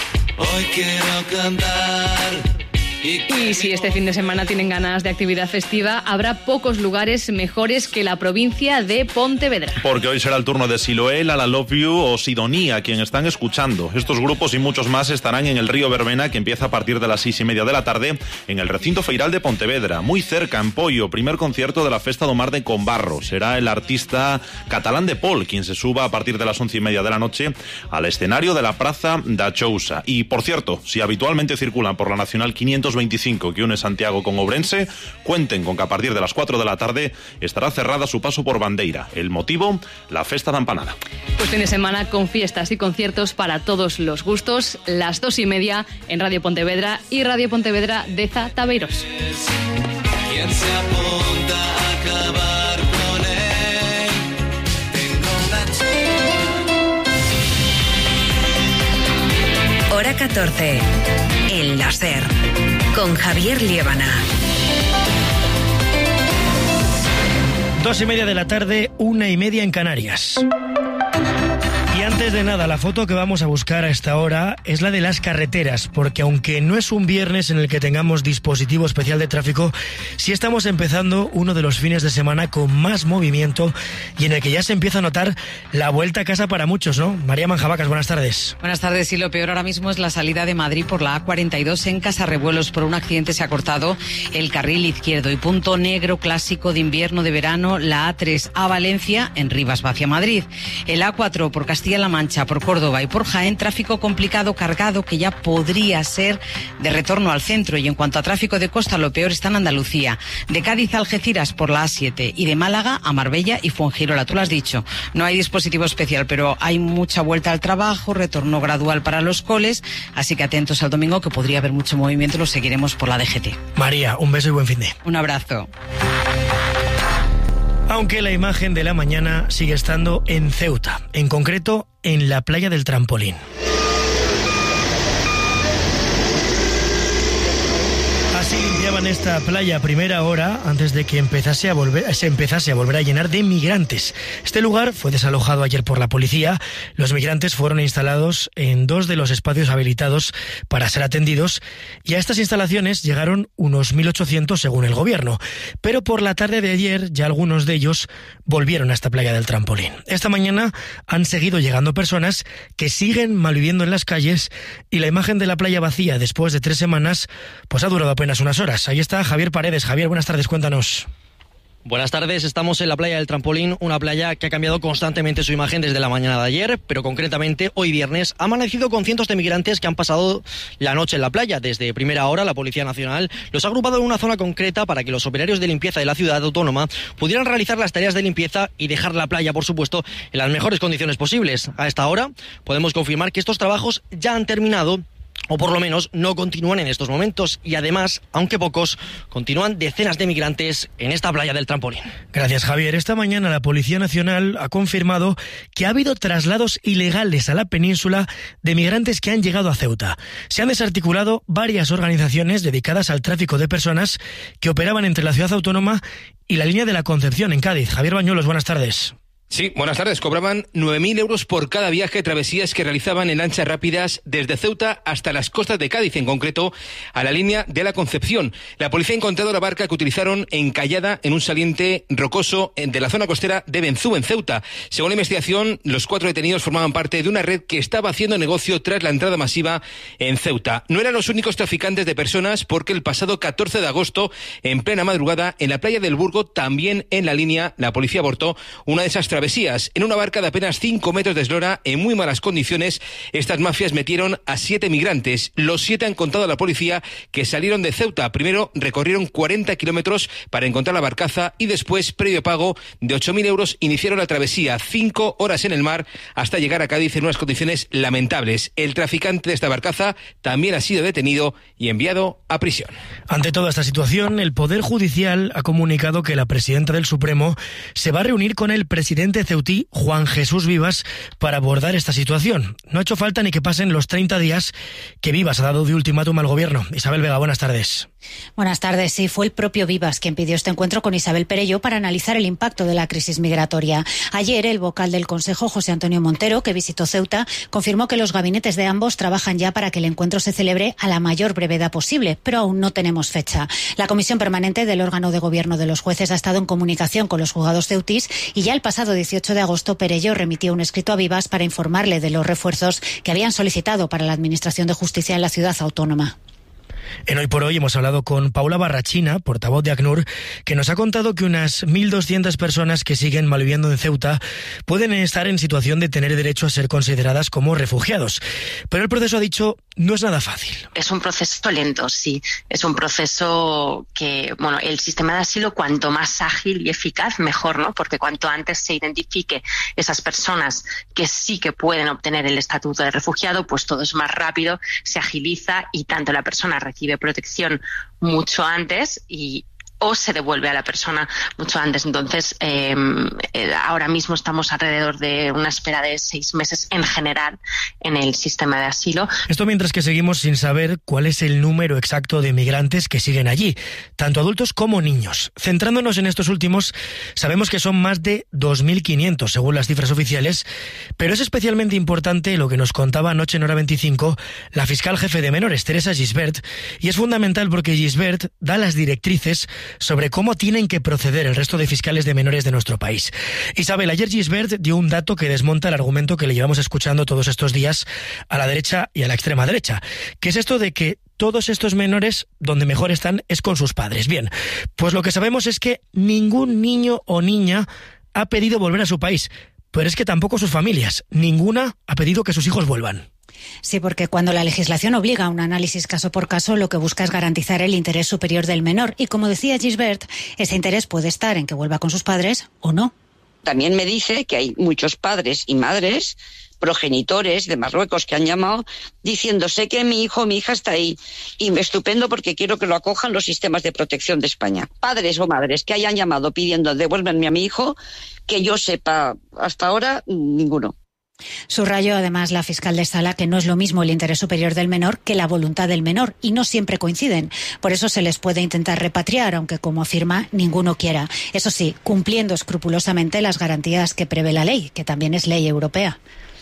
Hoy quiero cantar. Y si este fin de semana tienen ganas de actividad festiva, habrá pocos lugares mejores que la provincia de Pontevedra. Porque hoy será el turno de Siloé, La Love You o Sidonia, quien están escuchando. Estos grupos y muchos más estarán en el Río Verbena, que empieza a partir de las seis y media de la tarde en el recinto feiral de Pontevedra. Muy cerca, en Poio, primer concierto de la Festa do Mar de Combarro. Será el artista catalán de Pol quien se suba a partir de las once y media de la noche al escenario de la Praza da Chousa. Y, por cierto, si habitualmente circulan por la Nacional quinientos veinticinco que une Santiago con Ourense, cuenten con que a partir de las cuatro de la tarde estará cerrada su paso por Bandeira. El motivo, la Festa da Empanada. Pues fin de semana con fiestas y conciertos para todos los gustos, las dos y media en Radio Pontevedra y Radio Pontevedra Deza Tabeiros. ¿Quién se apunta a acabar con él? Tengo una... Hora catorce. El láser. Con Javier Liébana. Dos y media de la tarde, una y media en Canarias. Y antes de nada, la foto que vamos a buscar a esta hora es la de las carreteras, porque aunque no es un viernes en el que tengamos dispositivo especial de tráfico, sí estamos empezando uno de los fines de semana con más movimiento y en el que ya se empieza a notar la vuelta a casa para muchos, ¿no? María Manjabacas, buenas tardes. Buenas tardes, y lo peor ahora mismo es la salida de Madrid por la A cuarenta y dos en Casarrebuelos. Por un accidente se ha cortado el carril izquierdo y punto negro clásico de invierno, de verano, la A tres a Valencia en Rivas hacia Madrid. El A cuatro por Castilla-La Mancha, por Córdoba y por Jaén, tráfico complicado cargado que ya podría ser de retorno al centro. Y en cuanto a tráfico de costa, lo peor está en Andalucía. De Cádiz a Algeciras por la A siete y de Málaga a Marbella y Fuengirola. Tú lo has dicho, no hay dispositivo especial, pero hay mucha vuelta al trabajo, retorno gradual para los coles, así que atentos al domingo que podría haber mucho movimiento, lo seguiremos por la D G T. María, un beso y buen fin de. Un abrazo. Aunque la imagen de la mañana sigue estando en Ceuta, en concreto en la playa del Trampolín. Así limpiaban esta playa a primera hora antes de que empezase a volver, se empezase a volver a llenar de migrantes. Este lugar fue desalojado ayer por la policía. Los migrantes fueron instalados en dos de los espacios habilitados para ser atendidos y a estas instalaciones llegaron unos mil ochocientos según el gobierno. Pero por la tarde de ayer ya algunos de ellos volvieron a esta playa del Trampolín. Esta mañana han seguido llegando personas que siguen malviviendo en las calles y la imagen de la playa vacía después de tres semanas pues ha durado apenas unas horas. Ahí está Javier Paredes. Javier, buenas tardes, cuéntanos. Buenas tardes, estamos en la playa del Trampolín, una playa que ha cambiado constantemente su imagen desde la mañana de ayer, pero concretamente hoy viernes ha amanecido con cientos de migrantes que han pasado la noche en la playa. Desde primera hora la Policía Nacional los ha agrupado en una zona concreta para que los operarios de limpieza de la ciudad autónoma pudieran realizar las tareas de limpieza y dejar la playa, por supuesto, en las mejores condiciones posibles. A esta hora podemos confirmar que estos trabajos ya han terminado, o por lo menos no continúan en estos momentos, y además, aunque pocos, continúan decenas de migrantes en esta playa del Trampolín. Gracias, Javier. Esta mañana la Policía Nacional ha confirmado que ha habido traslados ilegales a la península de migrantes que han llegado a Ceuta. Se han desarticulado varias organizaciones dedicadas al tráfico de personas que operaban entre la ciudad autónoma y la línea de la Concepción en Cádiz. Javier Bañuelos, buenas tardes. Sí, buenas tardes. Cobraban nueve mil euros por cada viaje de travesías que realizaban en lanchas rápidas desde Ceuta hasta las costas de Cádiz, en concreto a la línea de la Concepción. La policía ha encontrado la barca que utilizaron encallada en un saliente rocoso de la zona costera de Benzú, en Ceuta. Según la investigación, los cuatro detenidos formaban parte de una red que estaba haciendo negocio tras la entrada masiva en Ceuta. No eran los únicos traficantes de personas, porque el pasado catorce de agosto, en plena madrugada, en la playa del Burgo, también en la línea, la policía abortó una de esas travesías. En una barca de apenas cinco metros de eslora, en muy malas condiciones, estas mafias metieron a siete migrantes. Los siete han contado a la policía que salieron de Ceuta. Primero recorrieron cuarenta kilómetros para encontrar la barcaza y después, previo pago de ocho mil euros, iniciaron la travesía. Cinco horas en el mar hasta llegar a Cádiz en unas condiciones lamentables. El traficante de esta barcaza también ha sido detenido y enviado a prisión. Ante toda esta situación, el Poder Judicial ha comunicado que la presidenta del Supremo se va a reunir con el presidente ceutí, Juan Jesús Vivas, para abordar esta situación. No ha hecho falta ni que pasen los treinta días que Vivas ha dado de ultimátum al gobierno. Isabel Vega, buenas tardes. Buenas tardes. Sí, fue el propio Vivas quien pidió este encuentro con Isabel Perelló para analizar el impacto de la crisis migratoria. Ayer, el vocal del Consejo, José Antonio Montero, que visitó Ceuta, confirmó que los gabinetes de ambos trabajan ya para que el encuentro se celebre a la mayor brevedad posible, pero aún no tenemos fecha. La comisión permanente del órgano de gobierno de los jueces ha estado en comunicación con los juzgados ceutís y ya el pasado dieciocho de agosto Perelló remitió un escrito a Vivas para informarle de los refuerzos que habían solicitado para la Administración de Justicia en la ciudad autónoma. En Hoy por Hoy hemos hablado con Paula Barrachina, portavoz de ACNUR, que nos ha contado que unas mil doscientas personas que siguen malviviendo en Ceuta pueden estar en situación de tener derecho a ser consideradas como refugiados. Pero el proceso, ha dicho, no es nada fácil. Es un proceso lento, sí. Es un proceso que, bueno, el sistema de asilo, cuanto más ágil y eficaz, mejor, ¿no? Porque cuanto antes se identifique esas personas que sí que pueden obtener el estatuto de refugiado, pues todo es más rápido, se agiliza y tanto la persona recibe protección mucho antes y o se devuelve a la persona mucho antes. Entonces, eh, eh, ahora mismo estamos alrededor de una espera de seis meses en general en el sistema de asilo. Esto mientras que seguimos sin saber cuál es el número exacto de migrantes que siguen allí, tanto adultos como niños. Centrándonos en estos últimos, sabemos que son más de dos mil quinientos según las cifras oficiales, pero es especialmente importante lo que nos contaba anoche en Hora veinticinco la fiscal jefe de menores, Teresa Gisbert, y es fundamental porque Gisbert da las directrices sobre cómo tienen que proceder el resto de fiscales de menores de nuestro país. Isabel, ayer Gisbert dio un dato que desmonta el argumento que le llevamos escuchando todos estos días a la derecha y a la extrema derecha, que es esto de que todos estos menores donde mejor están es con sus padres. Bien, pues lo que sabemos es que ningún niño o niña ha pedido volver a su país, pero es que tampoco sus familias. Ninguna ha pedido que sus hijos vuelvan. Sí, porque cuando la legislación obliga a un análisis caso por caso, lo que busca es garantizar el interés superior del menor. Y como decía Gisbert, ese interés puede estar en que vuelva con sus padres o no. También me dice que hay muchos padres y madres, progenitores de Marruecos que han llamado diciendo, sé que mi hijo o mi hija está ahí y me estupendo porque quiero que lo acojan los sistemas de protección de España. Padres o madres que hayan llamado pidiendo devuélvenme a mi hijo, que yo sepa hasta ahora, ninguno. Subrayó además la fiscal de Sala que no es lo mismo el interés superior del menor que la voluntad del menor y no siempre coinciden. Por eso se les puede intentar repatriar, aunque como afirma, ninguno quiera. Eso sí, cumpliendo escrupulosamente las garantías que prevé la ley, que también es ley europea.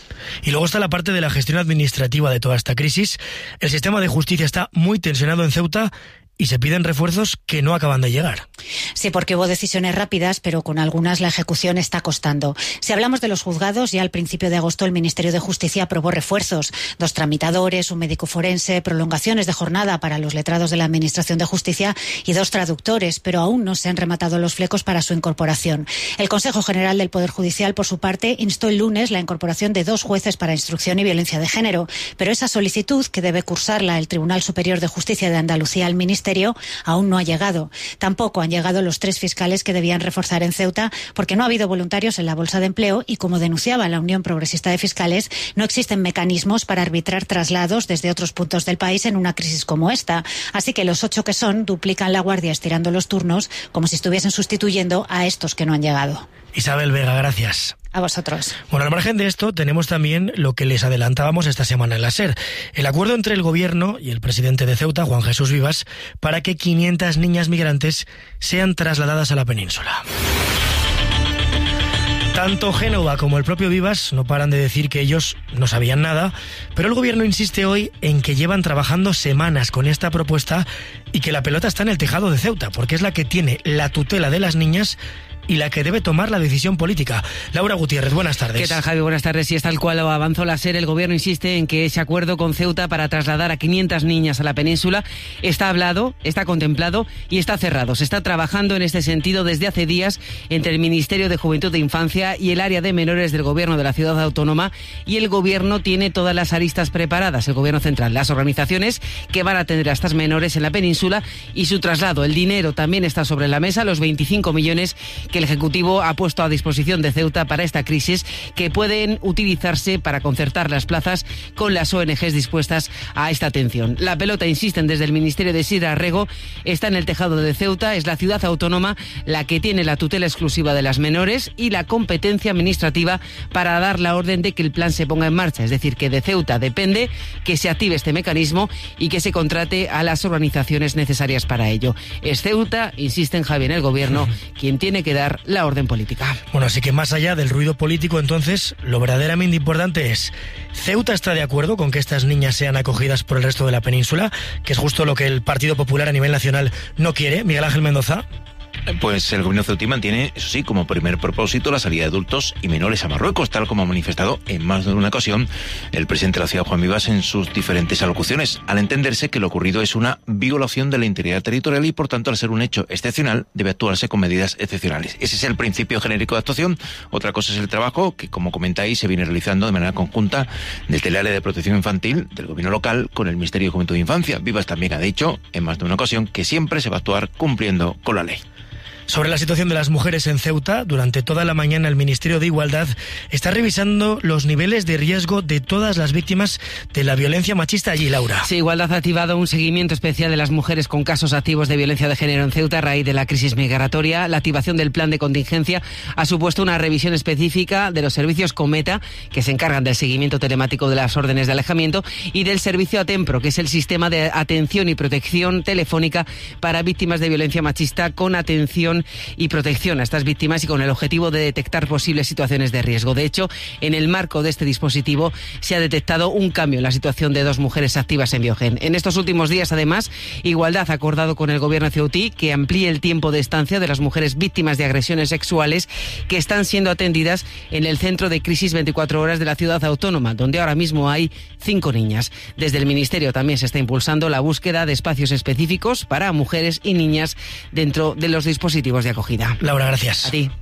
Y luego está la parte de la gestión administrativa de toda esta crisis. El sistema de justicia está muy tensionado en Ceuta y se piden refuerzos que no acaban de llegar. Sí, porque hubo decisiones rápidas, pero con algunas la ejecución está costando. Si hablamos de los juzgados, ya al principio de agosto el Ministerio de Justicia aprobó refuerzos. Dos tramitadores, un médico forense, prolongaciones de jornada para los letrados de la Administración de Justicia y dos traductores, pero aún no se han rematado los flecos para su incorporación. El Consejo General del Poder Judicial, por su parte, instó el lunes la incorporación de dos jueces para instrucción y violencia de género, pero esa solicitud, que debe cursarla el Tribunal Superior de Justicia de Andalucía al Ministerio, aún no ha llegado. Tampoco han llegado los tres fiscales que debían reforzar en Ceuta porque no ha habido voluntarios en la bolsa de empleo y, como denunciaba la Unión Progresista de Fiscales, no existen mecanismos para arbitrar traslados desde otros puntos del país en una crisis como esta. Así que los ocho que son duplican la guardia estirando los turnos como si estuviesen sustituyendo a estos que no han llegado. Isabel Vega, gracias. A vosotros. Bueno, al margen de esto, tenemos también lo que les adelantábamos esta semana en la SER, el acuerdo entre el Gobierno y el presidente de Ceuta, Juan Jesús Vivas, para que quinientas niñas migrantes sean trasladadas a la península. Tanto Génova como el propio Vivas no paran de decir que ellos no sabían nada, pero el Gobierno insiste hoy en que llevan trabajando semanas con esta propuesta y que la pelota está en el tejado de Ceuta, porque es la que tiene la tutela de las niñas y la que debe tomar la decisión política. Laura Gutiérrez, buenas tardes. ¿Qué tal, Javi? Buenas tardes. Y es tal cual lo avanzó la SER. El Gobierno insiste en que ese acuerdo con Ceuta para trasladar a quinientas niñas a la península está hablado, está contemplado y está cerrado. Se está trabajando en este sentido desde hace días entre el Ministerio de Juventud e Infancia y el área de menores del Gobierno de la Ciudad Autónoma, y el Gobierno tiene todas las aristas preparadas, el Gobierno central, las organizaciones que van a atender a estas menores en la península y su traslado. El dinero también está sobre la mesa, los veinticinco millones que el Ejecutivo ha puesto a disposición de Ceuta para esta crisis, que pueden utilizarse para concertar las plazas con las O N Ges dispuestas a esta atención. La pelota, insisten desde el Ministerio de Sira Rego, está en el tejado de Ceuta. Es la ciudad autónoma la que tiene la tutela exclusiva de las menores y la competencia administrativa para dar la orden de que el plan se ponga en marcha. Es decir, que de Ceuta depende que se active este mecanismo y que se contrate a las organizaciones necesarias para ello. Es Ceuta, insisten Javi, en el Gobierno, quien tiene que dar la orden política. Bueno, así que más allá del ruido político, entonces, lo verdaderamente importante es: ¿Ceuta está de acuerdo con que estas niñas sean acogidas por el resto de la península? Que es justo lo que el Partido Popular a nivel nacional no quiere. Miguel Ángel Mendoza. Pues el gobierno ceutí mantiene, eso sí, como primer propósito la salida de adultos y menores a Marruecos, tal como ha manifestado en más de una ocasión el presidente de la ciudad, Juan Vivas, en sus diferentes alocuciones, al entenderse que lo ocurrido es una violación de la integridad territorial y, por tanto, al ser un hecho excepcional, debe actuarse con medidas excepcionales. Ese es el principio genérico de actuación. Otra cosa es el trabajo que, como comentáis, se viene realizando de manera conjunta desde el área de protección infantil del gobierno local con el Ministerio de Juventud e Infancia. Vivas también ha dicho en más de una ocasión que siempre se va a actuar cumpliendo con la ley. Sobre la situación de las mujeres en Ceuta, durante toda la mañana el Ministerio de Igualdad está revisando los niveles de riesgo de todas las víctimas de la violencia machista allí, Laura. Sí, Igualdad ha activado un seguimiento especial de las mujeres con casos activos de violencia de género en Ceuta a raíz de la crisis migratoria. La activación del plan de contingencia ha supuesto una revisión específica de los servicios Cometa, que se encargan del seguimiento telemático de las órdenes de alejamiento, y del servicio Atempro, que es el sistema de atención y protección telefónica para víctimas de violencia machista, con atención y protección a estas víctimas y con el objetivo de detectar posibles situaciones de riesgo. De hecho, en el marco de este dispositivo se ha detectado un cambio en la situación de dos mujeres activas en Biogen. En estos últimos días, además, Igualdad ha acordado con el gobierno ceutí que amplíe el tiempo de estancia de las mujeres víctimas de agresiones sexuales que están siendo atendidas en el centro de crisis veinticuatro horas de la ciudad autónoma, donde ahora mismo hay cinco niñas. Desde el Ministerio también se está impulsando la búsqueda de espacios específicos para mujeres y niñas dentro de los dispositivos de acogida. Laura, gracias. A ti.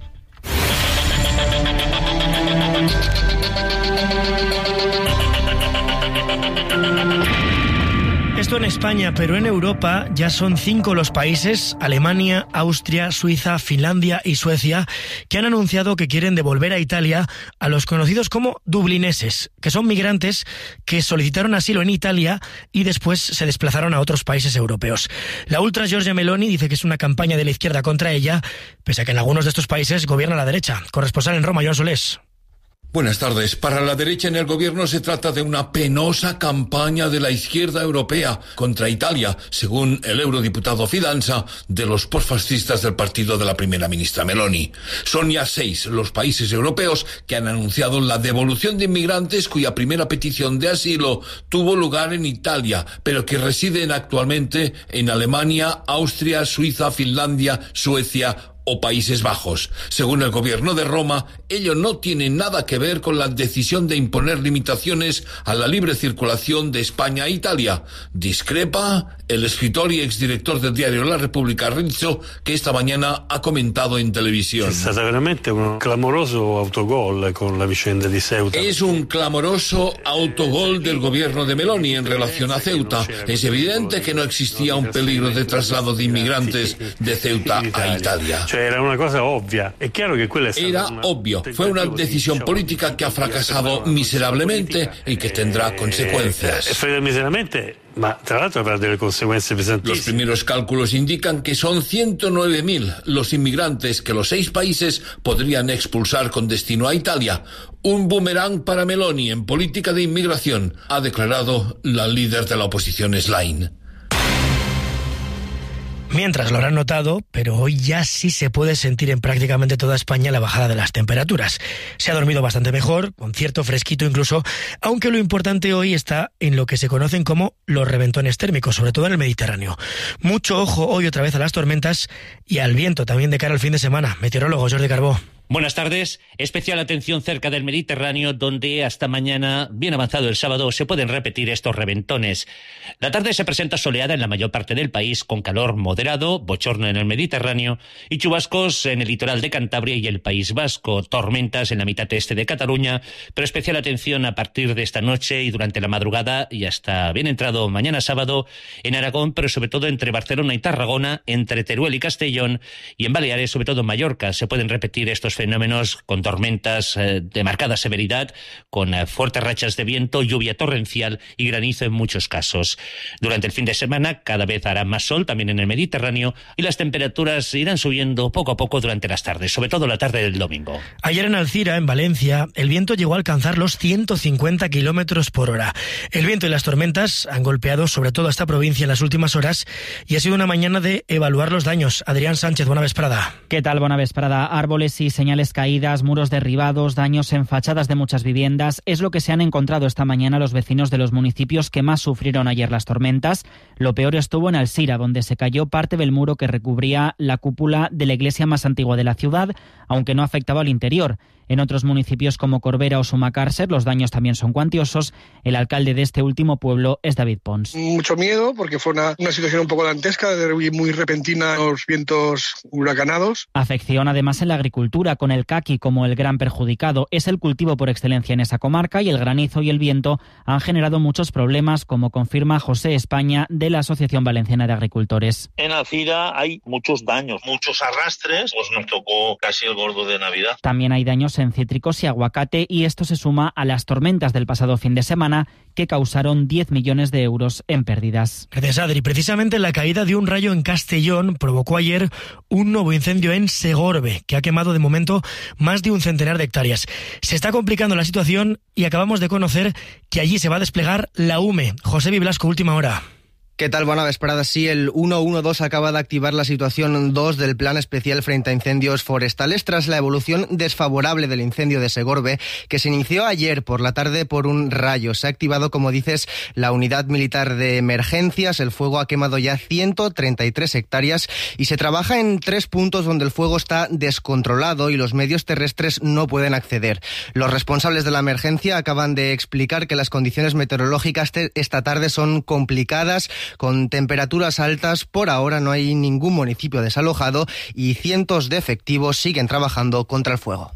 Esto en España, pero en Europa ya son cinco los países, Alemania, Austria, Suiza, Finlandia y Suecia, que han anunciado que quieren devolver a Italia a los conocidos como dublineses, que son migrantes que solicitaron asilo en Italia y después se desplazaron a otros países europeos. La ultra Giorgia Meloni dice que es una campaña de la izquierda contra ella, pese a que en algunos de estos países gobierna la derecha. Corresponsal en Roma, Joan Solés. Buenas tardes. Para la derecha en el gobierno se trata de una penosa campaña de la izquierda europea contra Italia, según el eurodiputado Fidanza, de los postfascistas del partido de la primera ministra Meloni. Son ya seis los países europeos que han anunciado la devolución de inmigrantes cuya primera petición de asilo tuvo lugar en Italia, pero que residen actualmente en Alemania, Austria, Suiza, Finlandia, Suecia o Países Bajos. Según el gobierno de Roma, ello no tiene nada que ver con la decisión de imponer limitaciones a la libre circulación de España a Italia. Discrepa el escritor y exdirector del diario La Repubblica, Rizzo, que esta mañana ha comentado en televisión. Es veramente un clamoroso autogol con la vicenda de Ceuta. Es un clamoroso autogol del gobierno de Meloni en relación a Ceuta. Es evidente que no existía un peligro de traslado de inmigrantes de Ceuta a Italia. Era una cosa obvia. Es claro que quella è Era obvio. Fue una decisión política que ha fracasado miserablemente y que tendrá consecuencias. Eh, miseramente, ma tra l'altro avrà delle conseguenze pesantissime. Los primeros cálculos indican que son ciento nueve mil los inmigrantes que los seis países podrían expulsar con destino a Italia. Un boomerang para Meloni en política de inmigración, ha declarado la líder de la oposición Schlein. Mientras lo habrán notado, pero hoy ya sí se puede sentir en prácticamente toda España la bajada de las temperaturas. Se ha dormido bastante mejor, con cierto fresquito incluso, aunque lo importante hoy está en lo que se conocen como los reventones térmicos, sobre todo en el Mediterráneo. Mucho ojo hoy otra vez a las tormentas y al viento también de cara al fin de semana. Meteorólogo Jordi Carbó. Buenas tardes. Especial atención cerca del Mediterráneo, donde hasta mañana, bien avanzado el sábado, se pueden repetir estos reventones. La tarde se presenta soleada en la mayor parte del país, con calor moderado, bochorno en el Mediterráneo y chubascos en el litoral de Cantabria y el País Vasco. Tormentas en la mitad este de Cataluña, pero especial atención a partir de esta noche y durante la madrugada y hasta bien entrado mañana sábado en Aragón, pero sobre todo entre Barcelona y Tarragona, entre Teruel y Castellón y en Baleares, sobre todo en Mallorca, se pueden repetir estos fenómenos con tormentas eh, de marcada severidad, con eh, fuertes rachas de viento, lluvia torrencial y granizo en muchos casos. Durante el fin de semana cada vez hará más sol también en el Mediterráneo y las temperaturas irán subiendo poco a poco durante las tardes, sobre todo la tarde del domingo. Ayer en Alcira, en Valencia, el viento llegó a alcanzar los ciento cincuenta kilómetros por hora. El viento y las tormentas han golpeado sobre todo a esta provincia en las últimas horas y ha sido una mañana de evaluar los daños. Adrián Sánchez, buena vesprada. ¿Qué tal? Buena vesprada. Árboles y señales caídas, muros derribados, daños en fachadas de muchas viviendas, es lo que se han encontrado esta mañana los vecinos de los municipios que más sufrieron ayer las tormentas. Lo peor estuvo en Alcira, donde se cayó parte del muro que recubría la cúpula de la iglesia más antigua de la ciudad, aunque no afectaba al interior. En otros municipios como Corbera o Sumacàrcer los daños también son cuantiosos. El alcalde de este último pueblo es David Pons. Mucho miedo porque fue una, una situación un poco dantesca, muy repentina, los vientos huracanados. Afección además en la agricultura, con el caqui como el gran perjudicado. Es el cultivo por excelencia en esa comarca y el granizo y el viento han generado muchos problemas, como confirma José España de la Asociación Valenciana de Agricultores. En Alcira hay muchos daños, muchos arrastres, pues nos tocó casi el gordo de Navidad. También hay daños en cítricos y aguacate y esto se suma a las tormentas del pasado fin de semana que causaron diez millones de euros en pérdidas. Gracias, Adri. Precisamente la caída de un rayo en Castellón provocó ayer un nuevo incendio en Segorbe, que ha quemado de momento más de un centenar de hectáreas. Se está complicando la situación y acabamos de conocer que allí se va a desplegar la U M E. José Biblasco, última hora. ¿Qué tal? Buena vesprada. Sí, el ciento doce acaba de activar la situación dos del Plan Especial frente a Incendios Forestales tras la evolución desfavorable del incendio de Segorbe, que se inició ayer por la tarde por un rayo. Se ha activado, como dices, la unidad militar de emergencias. El fuego ha quemado ya ciento treinta y tres hectáreas y se trabaja en tres puntos donde el fuego está descontrolado y los medios terrestres no pueden acceder. Los responsables de la emergencia acaban de explicar que las condiciones meteorológicas esta tarde son complicadas, con temperaturas altas. Por ahora no hay ningún municipio desalojado y cientos de efectivos siguen trabajando contra el fuego.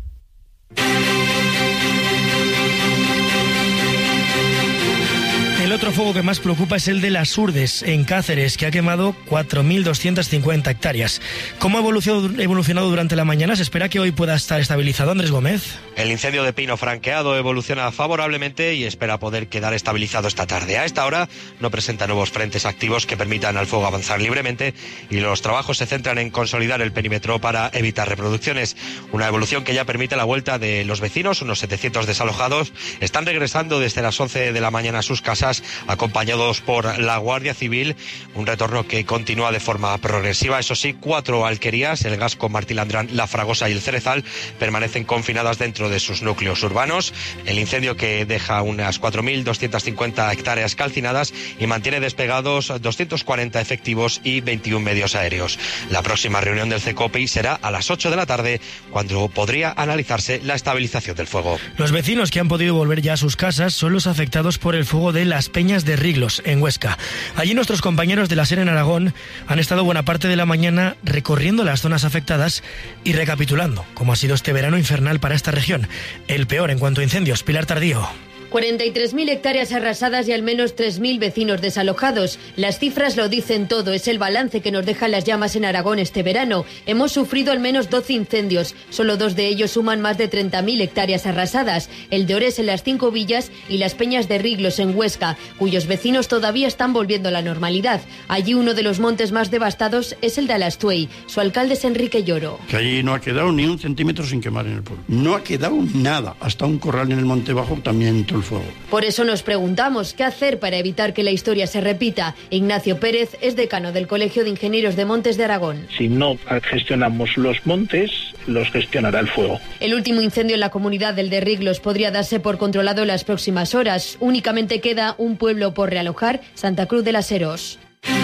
El otro fuego que más preocupa es el de las Urdes, en Cáceres, que ha quemado cuatro mil doscientas cincuenta hectáreas. ¿Cómo ha evolucionado durante la mañana? ¿Se espera que hoy pueda estar estabilizado? Andrés Gómez. El incendio de pino franqueado evoluciona favorablemente y espera poder quedar estabilizado esta tarde. A esta hora no presenta nuevos frentes activos que permitan al fuego avanzar libremente y los trabajos se centran en consolidar el perímetro para evitar reproducciones. Una evolución que ya permite la vuelta de los vecinos, unos setecientos desalojados, están regresando desde las once de la mañana a sus casas, acompañados por la Guardia Civil, un retorno que continúa de forma progresiva. Eso sí, cuatro alquerías, el Gasco, Martí Landrán, La Fragosa y el Cerezal, permanecen confinadas dentro de sus núcleos urbanos. El incendio, que deja unas cuatro mil doscientas cincuenta hectáreas calcinadas y mantiene despegados doscientos cuarenta efectivos y veintiún medios aéreos. La próxima reunión del CECOPI será a las ocho de la tarde, cuando podría analizarse la estabilización del fuego. Los vecinos que han podido volver ya a sus casas son los afectados por el fuego de las Peñas de Riglos, en Huesca. Allí nuestros compañeros de la SER en Aragón han estado buena parte de la mañana recorriendo las zonas afectadas y recapitulando cómo ha sido este verano infernal para esta región, el peor en cuanto a incendios. Pilar Tardío. cuarenta y tres mil hectáreas arrasadas y al menos tres mil vecinos desalojados. Las cifras lo dicen todo, es el balance que nos dejan las llamas en Aragón este verano. Hemos sufrido al menos doce incendios, solo dos de ellos suman más de treinta mil hectáreas arrasadas, el de Ores en las Cinco Villas y las Peñas de Riglos en Huesca, cuyos vecinos todavía están volviendo a la normalidad. Allí uno de los montes más devastados es el de Alastuey. Su alcalde es Enrique Lloro. Que allí no ha quedado ni un centímetro sin quemar en el pueblo. No ha quedado nada, hasta un corral en el Monte Bajo también todo el fuego. Por eso nos preguntamos qué hacer para evitar que la historia se repita. Ignacio Pérez es decano del Colegio de Ingenieros de Montes de Aragón. Si no gestionamos los montes, los gestionará el fuego. El último incendio en la comunidad del de Riglos podría darse por controlado en las próximas horas. Únicamente queda un pueblo por realojar, Santa Cruz de las Heros.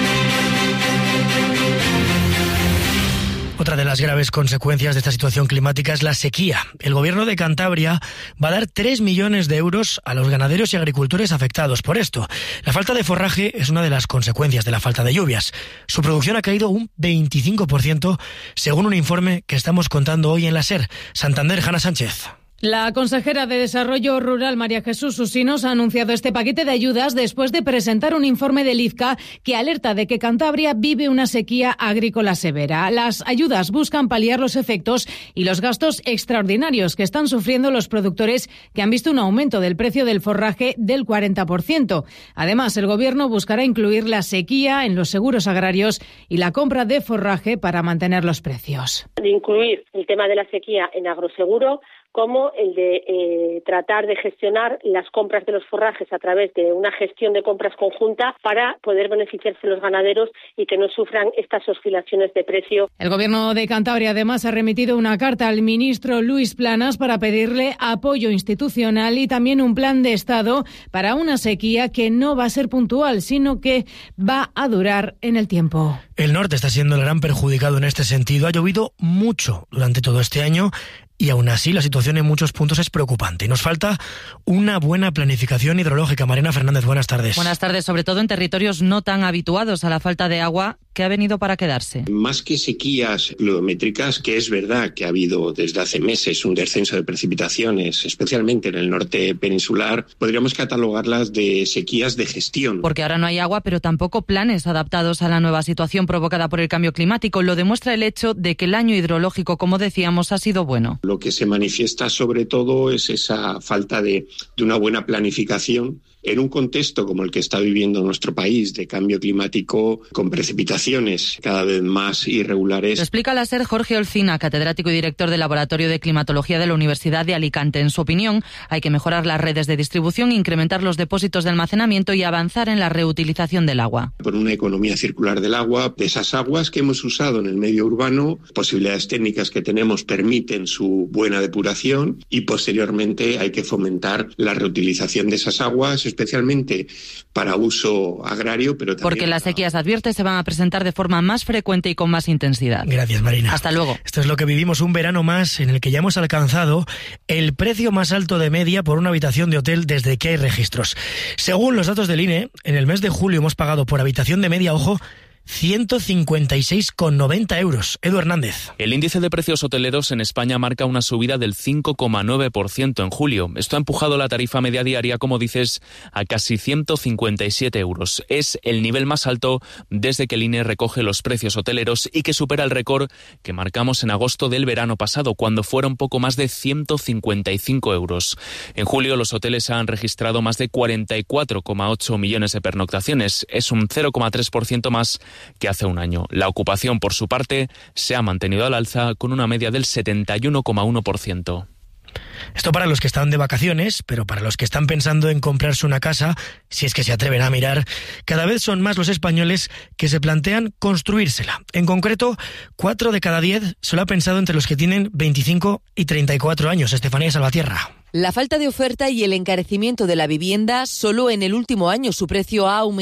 Otra de las graves consecuencias de esta situación climática es la sequía. El gobierno de Cantabria va a dar tres millones de euros a los ganaderos y agricultores afectados por esto. La falta de forraje es una de las consecuencias de la falta de lluvias. Su producción ha caído un veinticinco por ciento, según un informe que estamos contando hoy en la SER. Santander, Jana Sánchez. La consejera de Desarrollo Rural, María Jesús Usinos, ha anunciado este paquete de ayudas después de presentar un informe del I Z C A que alerta de que Cantabria vive una sequía agrícola severa. Las ayudas buscan paliar los efectos y los gastos extraordinarios que están sufriendo los productores, que han visto un aumento del precio del forraje del cuarenta por ciento. Además, el Gobierno buscará incluir la sequía en los seguros agrarios y la compra de forraje para mantener los precios. De incluir el tema de la sequía en agroseguro, como el de eh, tratar de gestionar las compras de los forrajes a través de una gestión de compras conjunta para poder beneficiarse los ganaderos y que no sufran estas oscilaciones de precio. El Gobierno de Cantabria además ha remitido una carta al ministro Luis Planas para pedirle apoyo institucional y también un plan de Estado para una sequía que no va a ser puntual, sino que va a durar en el tiempo. El norte está siendo el gran perjudicado en este sentido. Ha llovido mucho durante todo este año y aún así la situación en muchos puntos es preocupante. Y nos falta una buena planificación hidrológica. Mariana Fernández, buenas tardes. Buenas tardes, sobre todo en territorios no tan habituados a la falta de agua, que ha venido para quedarse. Más que sequías pluviométricas, que es verdad que ha habido desde hace meses un descenso de precipitaciones, especialmente en el norte peninsular, podríamos catalogarlas de sequías de gestión. Porque ahora no hay agua, pero tampoco planes adaptados a la nueva situación provocada por el cambio climático. Lo demuestra el hecho de que el año hidrológico, como decíamos, ha sido bueno. Lo que se manifiesta sobre todo es esa falta de, de una buena planificación en un contexto como el que está viviendo nuestro país, de cambio climático, con precipitaciones cada vez más irregulares. Lo explica la SER Jorge Olcina, catedrático y director del Laboratorio de Climatología de la Universidad de Alicante. En su opinión, hay que mejorar las redes de distribución, incrementar los depósitos de almacenamiento y avanzar en la reutilización del agua. Por una economía circular del agua, de esas aguas que hemos usado en el medio urbano, posibilidades técnicas que tenemos permiten su buena depuración y posteriormente hay que fomentar la reutilización de esas aguas, especialmente para uso agrario, pero también... Porque las sequías, advierte, se van a presentar de forma más frecuente y con más intensidad. Gracias, Marina. Hasta luego. Esto es lo que vivimos, un verano más en el que ya hemos alcanzado el precio más alto de media por una habitación de hotel desde que hay registros. Según los datos del I N E, en el mes de julio hemos pagado por habitación de media, ojo, ciento cincuenta y seis con noventa euros. Edu Hernández. El índice de precios hoteleros en España marca una subida del cinco coma nueve por ciento en julio. Esto ha empujado la tarifa media diaria, como dices, a casi ciento cincuenta y siete euros. Es el nivel más alto desde que el I N E recoge los precios hoteleros y que supera el récord que marcamos en agosto del verano pasado, cuando fueron poco más de ciento cincuenta y cinco euros. En julio los hoteles han registrado más de cuarenta y cuatro coma ocho millones de pernoctaciones. Es un cero coma tres por ciento más que hace un año. La ocupación, por su parte, se ha mantenido al alza con una media del setenta y uno coma uno por ciento. Esto para los que están de vacaciones, pero para los que están pensando en comprarse una casa, si es que se atreven a mirar, cada vez son más los españoles que se plantean construírsela. En concreto, cuatro de cada diez solo ha pensado entre los que tienen veinticinco y treinta y cuatro años. Estefanía Salvatierra. La falta de oferta y el encarecimiento de la vivienda, solo en el último año su precio ha aumentado